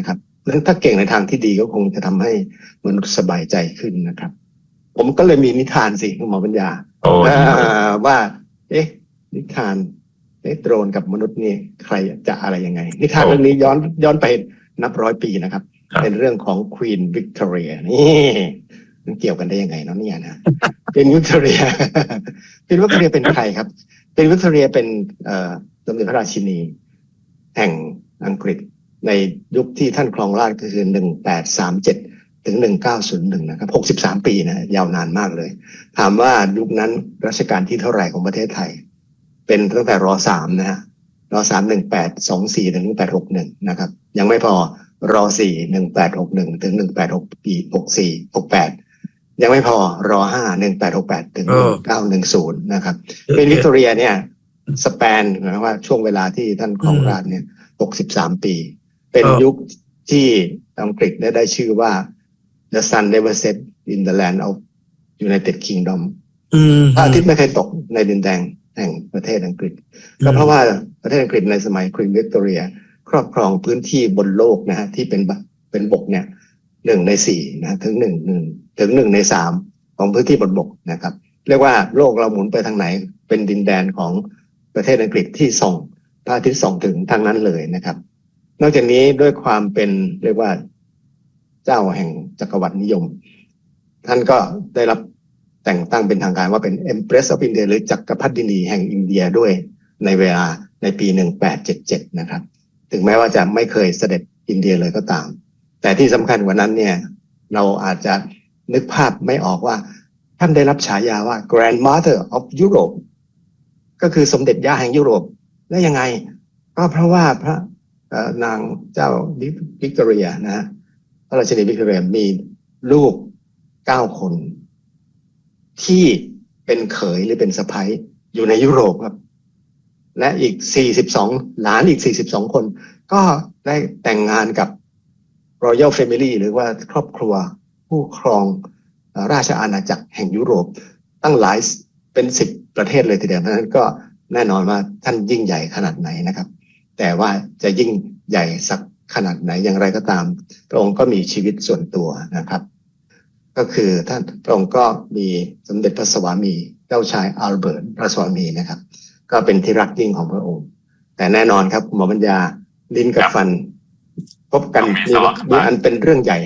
นั้นถ้าเก่งในทางที่ดีก็คงจะทำให้มนุษย์สบายใจขึ้นนะครับผมก็เลยมีนิทานสิคุณหมอปัญญาว่าเอ๊ะนิทานเอ๊ะโดรนกับมนุษย์นี่ใครจะอะไรยังไงนิทานเรื่องนี้ย้อนย้อนไปนับร้อยปีนะครับเป็นเรื่องของ Queen Victoria นี่มันเกี่ยวกันได้ยังไงเนาะเนี่ยนะเป็นวิกตอเรียเป็นวิกตอเรียเป็นใครครับเป็นวิกตอเรียเป็นเอ่อสมเด็จพระราชินีแห่งอังกฤษในยุคที่ท่านครองราชย์ก็คือหนึ่งพันแปดร้อยสามสิบเจ็ดถึงหนึ่งพันเก้าร้อยหนึ่งนะครับหกสิบสามปีนะยาวนานมากเลยถามว่ายุคนั้นรัชกาลที่เท่าไหร่ของประเทศไทยเป็นตั้งแต่รสามนะฮะรสามหนึ่งพันแปดร้อยยี่สิบสี่ถึงหนึ่งพันแปดร้อยหกสิบเอ็ดนะครับยังไม่พอรสี่หนึ่งพันแปดร้อยหกสิบเอ็ดถึงหนึ่งพันแปดร้อยหกสิบสี่ หกสิบแปดยังไม่พอรห้าหนึ่งพันแปดร้อยหกสิบแปดถึงหนึ่งพันเก้าร้อยสิบนะครับเป็นวิกตอเรียเนี่ยสเปนนะว่าช่วงเวลาที่ท่านครองราชย์เนี่ยหกสิบสามปีเป็นยุคที่อังกฤษได้ได้ชื่อว่า the sun never set in the land of United Kingdom พระอาทิตย์ไม่เคยตกในดินแดนแห่งประเทศอังกฤษก็เพราะว่าประเทศอังกฤษในสมัยควีนวิกตอเรียครอบครองพื้นที่บนโลกนะฮะที่เป็นเป็นบกเนี่ยหนึ่งในสี่นะถึงหนึ่งหนึ่งถึงหนึ่งในสามของพื้นที่บนบกนะครับเรียกว่าโลกเราหมุนไปทางไหนเป็นดินแดนของประเทศอังกฤษที่ส่งพระอาทิตย์ส่องถึงทางนั้นเลยนะครับนอกจากนี้ด้วยความเป็นเรียกว่าเจ้าแห่งจักรวรรดินิยมท่านก็ได้รับแต่งตั้งเป็นทางการว่าเป็น Empress of India หรือจักรพรรดินีแห่งอินเดียด้วยในเวลาในปีหนึ่งพันแปดร้อยเจ็ดสิบเจ็ดนะครับถึงแม้ว่าจะไม่เคยเสด็จอินเดียเลยก็ตามแต่ที่สำคัญกว่านั้นเนี่ยเราอาจจะนึกภาพไม่ออกว่าท่านได้รับฉายาว่า Grandmother of Europe ก็คือสมเด็จย่าแห่งยุโรปได้ยังไงก็เพราะว่าพระนางเจ้าวิกตอเรียนะฮะพระราชินีวิกตอเรียมีลูกเก้าคนที่เป็นเขยหรือเป็นสะใภ้อยู่ในยุโรปครับและอีกสี่สิบสองหลานอีกสี่สิบสองคนก็ได้แต่งงานกับ Royal Family หรือว่าครอบครัวผู้ครองราชอาณาจักรแห่งยุโรปตั้งหลายเป็นสิบประเทศเลยทีเดียวเพราะฉะนั้นก็แน่นอนว่าท่านยิ่งใหญ่ขนาดไหนนะครับแต่ว่าจะยิ่งใหญ่สักขนาดไหนอย่างไรก็ตามพระองค์ก็มีชีวิตส่วนตัวนะครับก็คือท่านพระองค์ก็มีสมเด็จพระสวามีเจ้าชายอัลเบิร์ตพระสวามีนะครับก็เป็นที่รักยิ่งของพระองค์แต่แน่นอนครับหมอปัญญาลิ้นกับฟันพบกันมีอันเป็นเรื่องใหญ่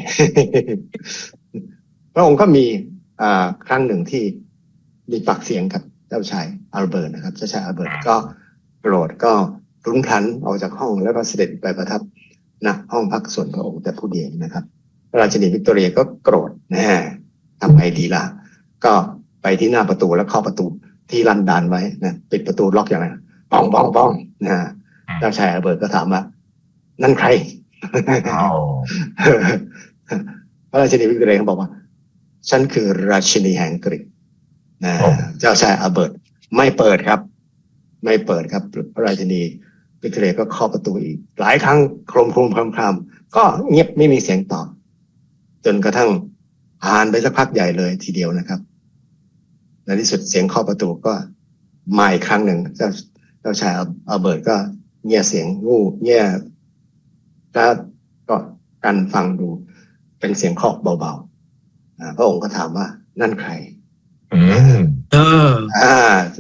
พระองค์ก็มีครั้งหนึ่งที่มีปากเสียงกับเจ้าชายอัลเบิร์ตนะครับเจ้าชายอัลเบิร์ตก็โกรธก็รุนพลันออกจากห้องแล้วก็เสด็จไปประทับณห้องพักส่วนพระองค์แต่ผู้เดียวนะครับพระราชินีวิกตอเรียก็โกรธนะฮะทำไงดีล่ะก็ไปที่หน้าประตูแล้วเข้าประตูที่ลั่นดานไว้นะปิดประตูล็อกอย่างไรป้องป้องป้องนะเจ้าชายอัลเบิร์ตก็ถามว่านั่นใคร พระราชินีวิกตอเรียก็บอกว่าฉันคือราชินีแห่งอังกฤษนะเจ้าชายอัลเบิร์ตไม่เปิดครับไม่เปิดครับพระราชินีวิกตอเรียก็เคาะประตูอีกหลายครั้งโครมโครมครามครามก็เงียบไม่มีเสียงตอบจนกระทั่งผ่านไปสักพักใหญ่เลยทีเดียวนะครับในที่สุดเสียงเคาะประตูก็มาอีกครั้งหนึ่งเจ้าเจ้าชายอัลเบิร์ตก็เงี่ยเสียงงูเงี่ยแล้วก็กันฟังดูเป็นเสียงเคาะเบาๆพระองค์ก็ถามว่านั่นใครอืมเอออ่า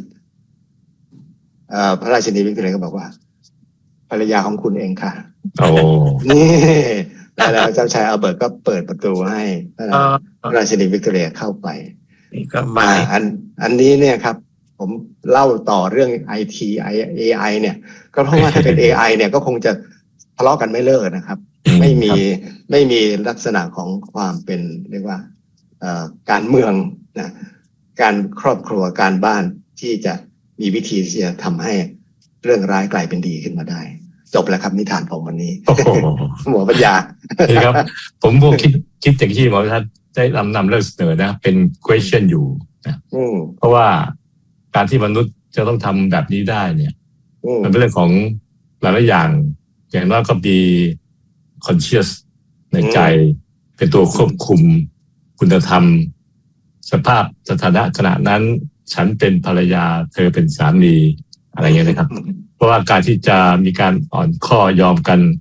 อ่าพระราชินีวิกตอเรียก็บอกว่าภรรยาของคุณเองค่ะโอ้นี่แล้วเจ้าชายอัลเบิร์ตก็เปิดประตูให้พระราชินีวิกตอเรียเข้าไปนี่ก็มาอันอันนี้เนี่ยครับผมเล่าต่อเรื่อง ไอ ที เอ ไอ เนี่ยก็เพราะว่าถ้าเป็น เอ ไอ เนี่ยก็คงจะทะเลาะกันไม่เลิกนะครับไม่มีไม่มีลักษณะของความเป็นเรียกว่าการเมืองนะการครอบครัวการบ้านที่จะมีวิธีที่จะทำให้เรื่องร้ายกลายเป็นดีขึ้นมาได้จบแล้วครับนิทานผมวันนี้หมอปัญญาครับผมพวกคิดคิดอย่างที่หมอท่านได้นำนำเรื่องเสนอนะเป็น question อยู่นะเพราะว่าการที่มนุษย์จะต้องทำแบบนี้ได้เนี่ยมันเป็นเรื่องของหลายๆอย่างอย่างน้อยก็มี conscious ในใจเป็นตัวควบคุมคุณธรรมสภาพสถานะขณะนั้นฉันเป็นภรรยาเธอเป็นสามีอะไรเงี้ยนะครับเพราะว่าการที่จะมีการอ่อนข้อยอมกัน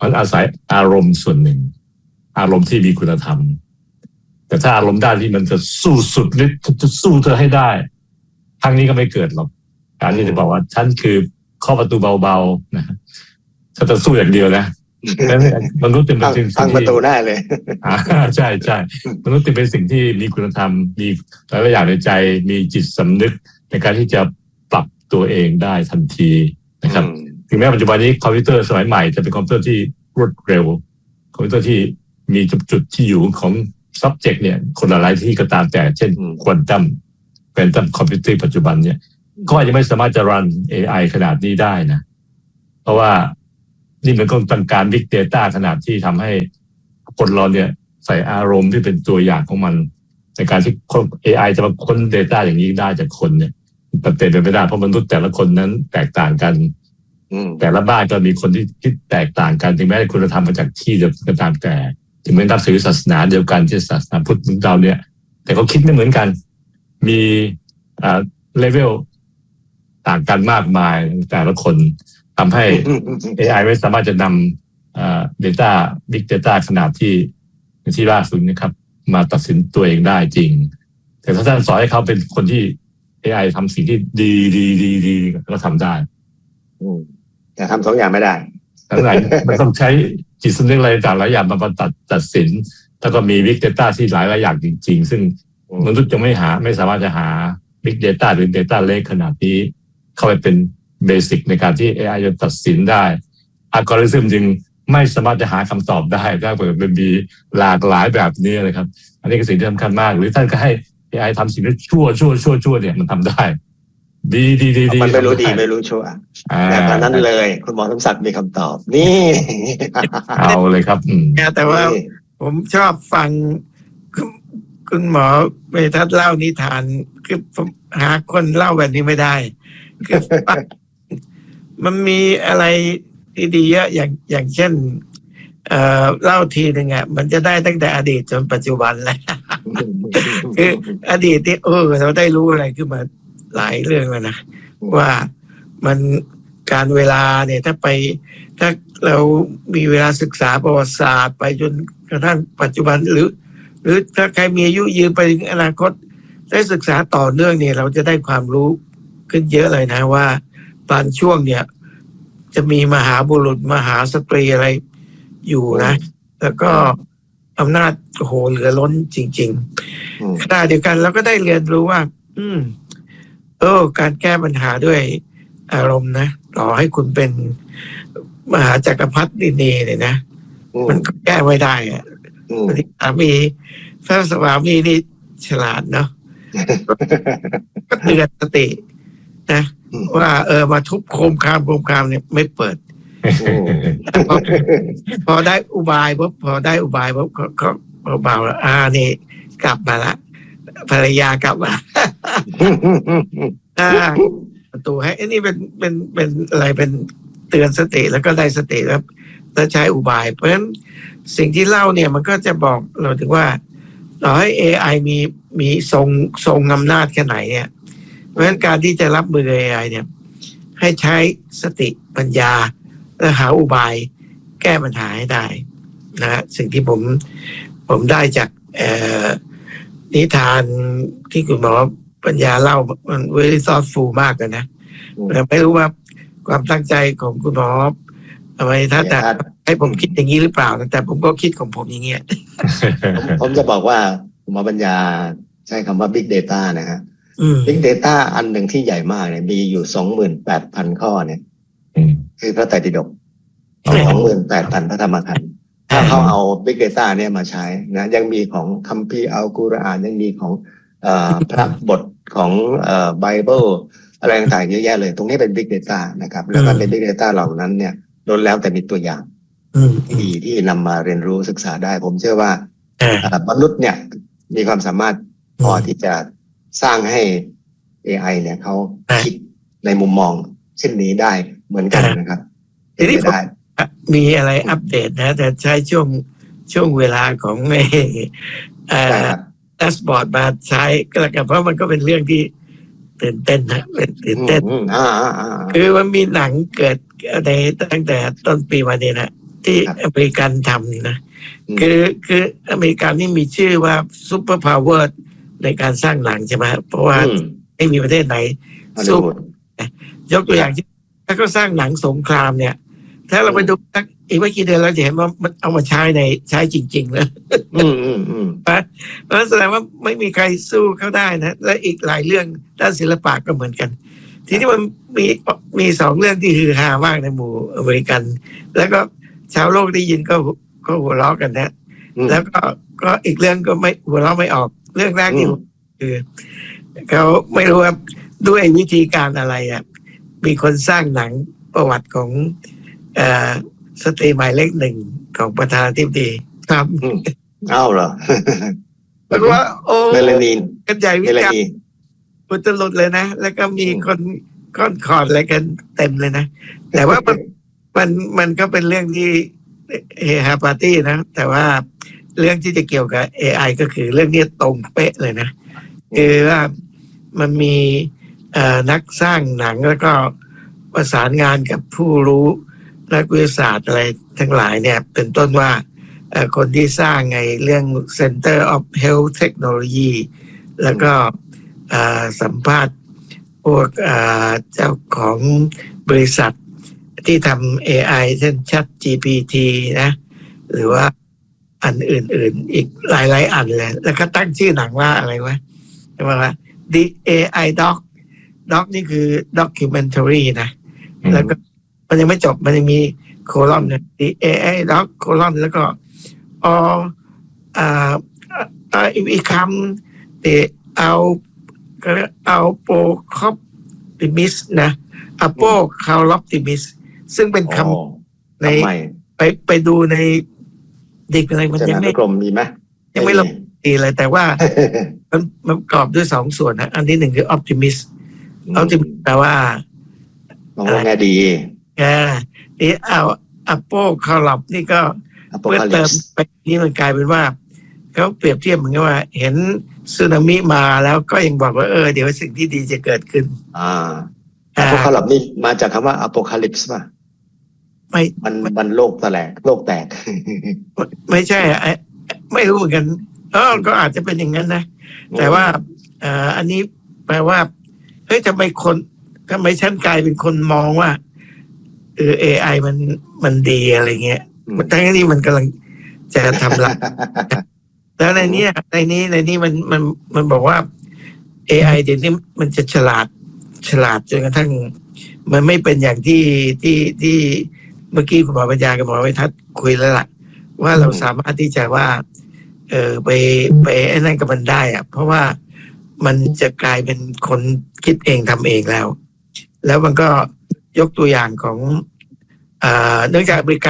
มันอาศัยอารมณ์ส่วนหนึ่งอารมณ์ที่มีคุณธรรมแต่ถ้าอารมณ์ด้านที่มันจะสู้สุดฤทธิ์จะสู้เธอให้ได้ครั้งนี้ก็ไม่เกิดหรอกการที่จะบอกว่าฉันคือข้อประตูเบาๆนะฉันจะสู้อย่างเดียวนะมนุษย์เป็นสิ่งที่ตั้งประตูได้เลยอ่าใช่ใช่มนุษย์เป็นสิ่งที่มีคุณธรรมมีหลายอย่างในใจมีจิตสำนึกในการที่จะปรับตัวเองได้ทันทีนะครับถึงแม้ปัจจุบันนี้คอมพิวเตอร์สมัยใหม่จะเป็นคอมพิวเตอร์ที่รวดเร็วคอมพิวเตอร์ที่มีจุดจุดที่อยู่ของ subject เนี่ยคนละหลายที่ก็ตามแต่เช่นควอนตัมควอนตัมคอมพิวเตอร์ปัจจุบันเนี่ยก็อาจจะไม่สามารถจะรัน เอ ไอ ขนาดนี้ได้นะเพราะว่านี่มันก็ต้องการ Big Data ขนาดที่ทำให้คนเราเนี่ยใส่อารมณ์ที่เป็นตัวอย่างของมันในการที่ เอ ไอ จะมาค้น Data อย่างนี้ได้จากคนเนี่ยมันเป็นไปไม่ได้เพราะมนุษย์แต่ละคนนั้นแตกต่างกันแต่ละบ้านก็มีคนที่คิดแตกต่างกันถึงแม้คุณธรรมมาจากที่เดียวกันตามแต่ถึงแม้นับถือศาสนาเดียวกันที่ศาสนาพุทธของเราเนี่ยแต่เขาคิดไม่เหมือนกันมีอ่าเลเวลต่างกันมากมายแต่ละคนทำให้ เอ ไอ ไม่สามารถจะนำอ่า data big data ขนาดที่ที่ล่าสุดนะครับมาตัดสินตัวเองได้จริงแต่ถ้าท่านสอนให้เขาเป็นคนที่ เอ ไอ ทำสิ่งที่ดีดีดีดีก็ทำได้แต่ทำสองอย่างไม่ได้ทั้งหลายมันต้องใช้จิตสำนึกอะไรต่างหลายอย่างมาตัดตัดสินแล้วก็มี big data ที่หลายหลายอย่างจริงๆซึ่งมนุษย์จะไม่หาไม่สามารถจะหา big data หรือ data lake ขนาดนี้เข้าไปเป็นเบสิกในการที่ เอ ไอ จะตัดสินได้อัลกอริทึมจึงไม่สามารถจะหาคำตอบได้ถ้าเกิดมันมีหลากหลายแบบนี้นะครับอันนี้คือสิ่งที่สำคัญมากหรือท่านก็ให้ เอ ไอ ทำสิ่งที่ชั่วชั่วชั่วชั่วเนี่ยมันทำได้ดีดีดีดีมันไม่รู้ดีไม่รู้ชั่วแบบนั้นเลยคุณหมอสมศักดิ์มีคำตอบนี่เอาเลยครับแต่ว่าผมชอบฟังคุณหมอเมทัศน์เล่านิทานคือผมหาคนเล่าแบบนี้ไม่ได้คือมันมีอะไรดีๆเยอะอย่างอย่างเช่นเอ่อเล่าทีหนึ่งอ่ะมันจะได้ตั้งแต่อดีตจนปัจจุบันเลยคืออดีตที่เออเราได้รู้อะไรขึ้นมาหลายเรื่องแล้วนะว่ามันการเวลาเนี่ยถ้าไปถ้าเรามีเวลาศึกษาประวัติศาสตร์ไปจนกระทั่งปัจจุบันหรือหรือถ้าใครมีอายุยืนไปถึงอนาคตได้ศึกษาต่อเนื่องเนี่ยเราจะได้ความรู้ขึ้นเยอะเลยนะว่าตอนช่วงเนี่ยจะมีมหาบุรุษมหาสตรีอะไรอยู่นะแล้วก็อำนาจโหเหลือล้นจริงๆขณะเดียวกันเราก็ได้เรียนรู้ว่าอืมเออการแก้ปัญหาด้วยอารมณ์นะต่อให้คุณเป็นมหาจักรพรรดินีเนี่ยนะมันก็แก้ไม่ได้อะสามีถ้าสามีนี่ฉลาดเนาะก็เตือนสตินะว่าเออมาทุบโคมคามโคมคามเนี่ยไม่เปิดพอพอได้อุบายปุ๊บพอได้อุบายปุ๊บเขาเขาเบาแล้วอ่านี่กลับมาละภรรยากลับมาอ่าประตูให้อันนี้เป็นเป็นเป็นอะไรเป็นเตือนสติแล้วก็ได้สติแล้วแล้วใช้อุบายเพราะฉะนั้นสิ่งที่เล่าเนี่ยมันก็จะบอกเราถึงว่าต่อให้ เอ ไอ มีมีทรงทรงอำนาจแค่ไหนเนี่ยเพราะฉะนั้นการที่จะรับมือ เอ ไอ เนี่ยให้ใช้สติปัญญาและหาอุบายแก้ปัญหาให้ได้นะฮะสิ่งที่ผมผมได้จากเอ่อนิทานที่คุณหมอปัญญาเล่ามัน very thoughtful มากเลยนะไม่รู้ว่าความตั้งใจของคุณหมอทำไมถ้าแต่ให้ผมคิดอย่างนี้หรือเปล่าแต่ผมก็คิดของผมอย่างเงี้ยผมจะบอกว่าคุณหมอปัญญาใช้คำว่า big data นะฮะ big data อันหนึ่งที่ใหญ่มากเนี่ยมีอยู่ สองหมื่นแปดพัน ข้อเนี่ยคือพระไตรปิฎก สองหมื่นแปดพัน พระธรรมขันธ์ถ้าเขาเอา big data เนี่ยมาใช้นะยังมีของคัมภีร์อัลกุรอานยังมีของเอ่อพระบทของเอ่อไบเบิลอะไรต่างๆเยอะแยะเลยตรงนี้เป็น big data นะครับแล้วก็เป็น big data เหล่านั้นเนี่ยล้วนแล้วแต่มีตัวอย่างที่ที่นำมาเรียนรู้ศึกษาได้ผมเชื่อว่ามนุษย์เนี่ยมีความสามารถพอที่จะสร้างให้ เอ ไอ เนี่ยเขาคิดในมุมมองเช่นนี้ได้เหมือนกันนะครับทีนี้ได้มีอะไรอัปเดตนะแต่ใช้ช่วงช่วงเวลาของไอ้เอ่อแดชบอร์ดมาใช้ก็แล้วกันเพราะมันก็เป็นเรื่องที่ตื่นเต้นนะเป็นตื่นเต้นคือมันมีหนังเกิดในตั้งแต่ต้นปีมาเนี่ยนะที่อเมริกันทำนะคือคืออเมริกันนี่มีชื่อว่าซูเปอร์พาวเวอร์ในการสร้างหนังใช่ไหมเพราะว่าไม่มีประเทศไหนสู้ยกตัวอย่างที่ถ้าเขาสร้างหนังสงครามเนี่ยถ้าเราไปดูสักอีกไม่กี่เดือนเราจะเห็นว่ามันเอามาใช้ในใช้จริงๆนะอืมอืมอืมเพราะแสดงว่าไม่มีใครสู้เขาได้นะและอีกหลายเรื่องด้านศิลปะก็เหมือนกันทีนี้มันมีมีสองเรื่องที่ฮือฮามากในหมู่อเมริกันแล้วก็ชาวโลกได้ยินก็ก็หัวเราะกันนะแล้วก็ก็อีกเรื่องก็ไม่หัวเราะไม่ออกเรื่องแรกที่คือเขาไม่รู้ว่าด้วยวิธีการอะไรอ่ะมีคนสร้างหนังประวัติของเอ่อสตรีหมายเลขหนึ่งของประธานาธิบดีครับเอ้าเหรอบอกว่าโอ้เมลานีนกันใหญ่วิจารณ์อุตลุดเลยนะแล้วก็มีคนค่อนขอดอะไรกันเต็มเลยนะแต่ว่ามันมันมันก็เป็นเรื่องที่เฮฮาปาร์ตี้นะแต่ว่าเรื่องที่จะเกี่ยวกับ เอ ไอ ก็คือเรื่องนี้ตรงเป๊ะเลยนะคือว่ามันมีนักสร้างหนังแล้วก็ประสานงานกับผู้รู้นักวิทยาศาสตร์อะไรทั้งหลายเนี่ยเป็นต้นว่าคนที่สร้างไงเรื่อง Center of Health Technology แล้วก็สัมภาษณ์พวกเจ้าของบริษัทที่ทำ เอ ไอ เช่น Chat จี พี ที นะหรือว่าอันอื่นๆอีกหลายๆอันเลยแล้วก็ตั้งชื่อหนังว่าอะไรวะว่า The เอ ไอ Doc Doc นี่คือ documentary นะแล้วก็มันยังไม่จบมันยังมีโคลอนเนี่ย The เอ ไอ Doc โคลอนแล้วก็ออ่าอ่าอีกคำ The เอาก็เรียกเอาโปคอปติมิสนะอโปคาลอปติมิสซึ่งเป็นคำในไปไปดูในเด็กอะไรมันยังไม่กลมมีไหมยังไม่ลงตีเลยแต่ว่ามันมันประกอบด้วยสองส่วนนะอันที่หนึ่งคือ optimist optimist แปลว่ามองว่าดีอ่านี่เอาอโปคาลอปนี่ก็เมื่อเติมไปนี่มันกลายเป็นว่าเขาเปรียบเทียบเหมือนกับว่าเห็นสึนามิมาแล้วก็ยังบอกว่าเออเดี๋ยวสิ่งที่ดีจะเกิดขึ้นอ่าอโปคาลิปนี่มาจากคำว่าอโปคาลิปส์ป่ะไม่มันมันโลกแตกโลกแตกไม่ใช่ไม่รู้เหมือนกันเออก็อาจจะเป็นอย่างนั้นนะแต่ว่าอ่าอันนี้แปลว่าเฮ้ยทำไมคนทำไมฉันกลายเป็นคนมองว่าเออ เอ ไอ มันมันดีอะไรเงี้ยทั้งที่มันกำลังจะทำลายแล้วในนี้ในนี้ในนี้มันมันมันบอกว่า เอ ไอ เดี๋ยวนี้มันจะฉลาดฉลาดจนกระทั่งมันไม่เป็นอย่างที่ที่ที่เมื่อกี้คุณหมอปัญญากับหมอวิทัศน์คุยแล้วล่ะว่าเราสามารถที่จะว่าเออไปไปไอ้นั่นกับมันได้อะเพราะว่ามันจะกลายเป็นคนคิดเองทำเองแล้วแล้วมันก็ยกตัวอย่างของอ่าเนื่องจากอเมริกา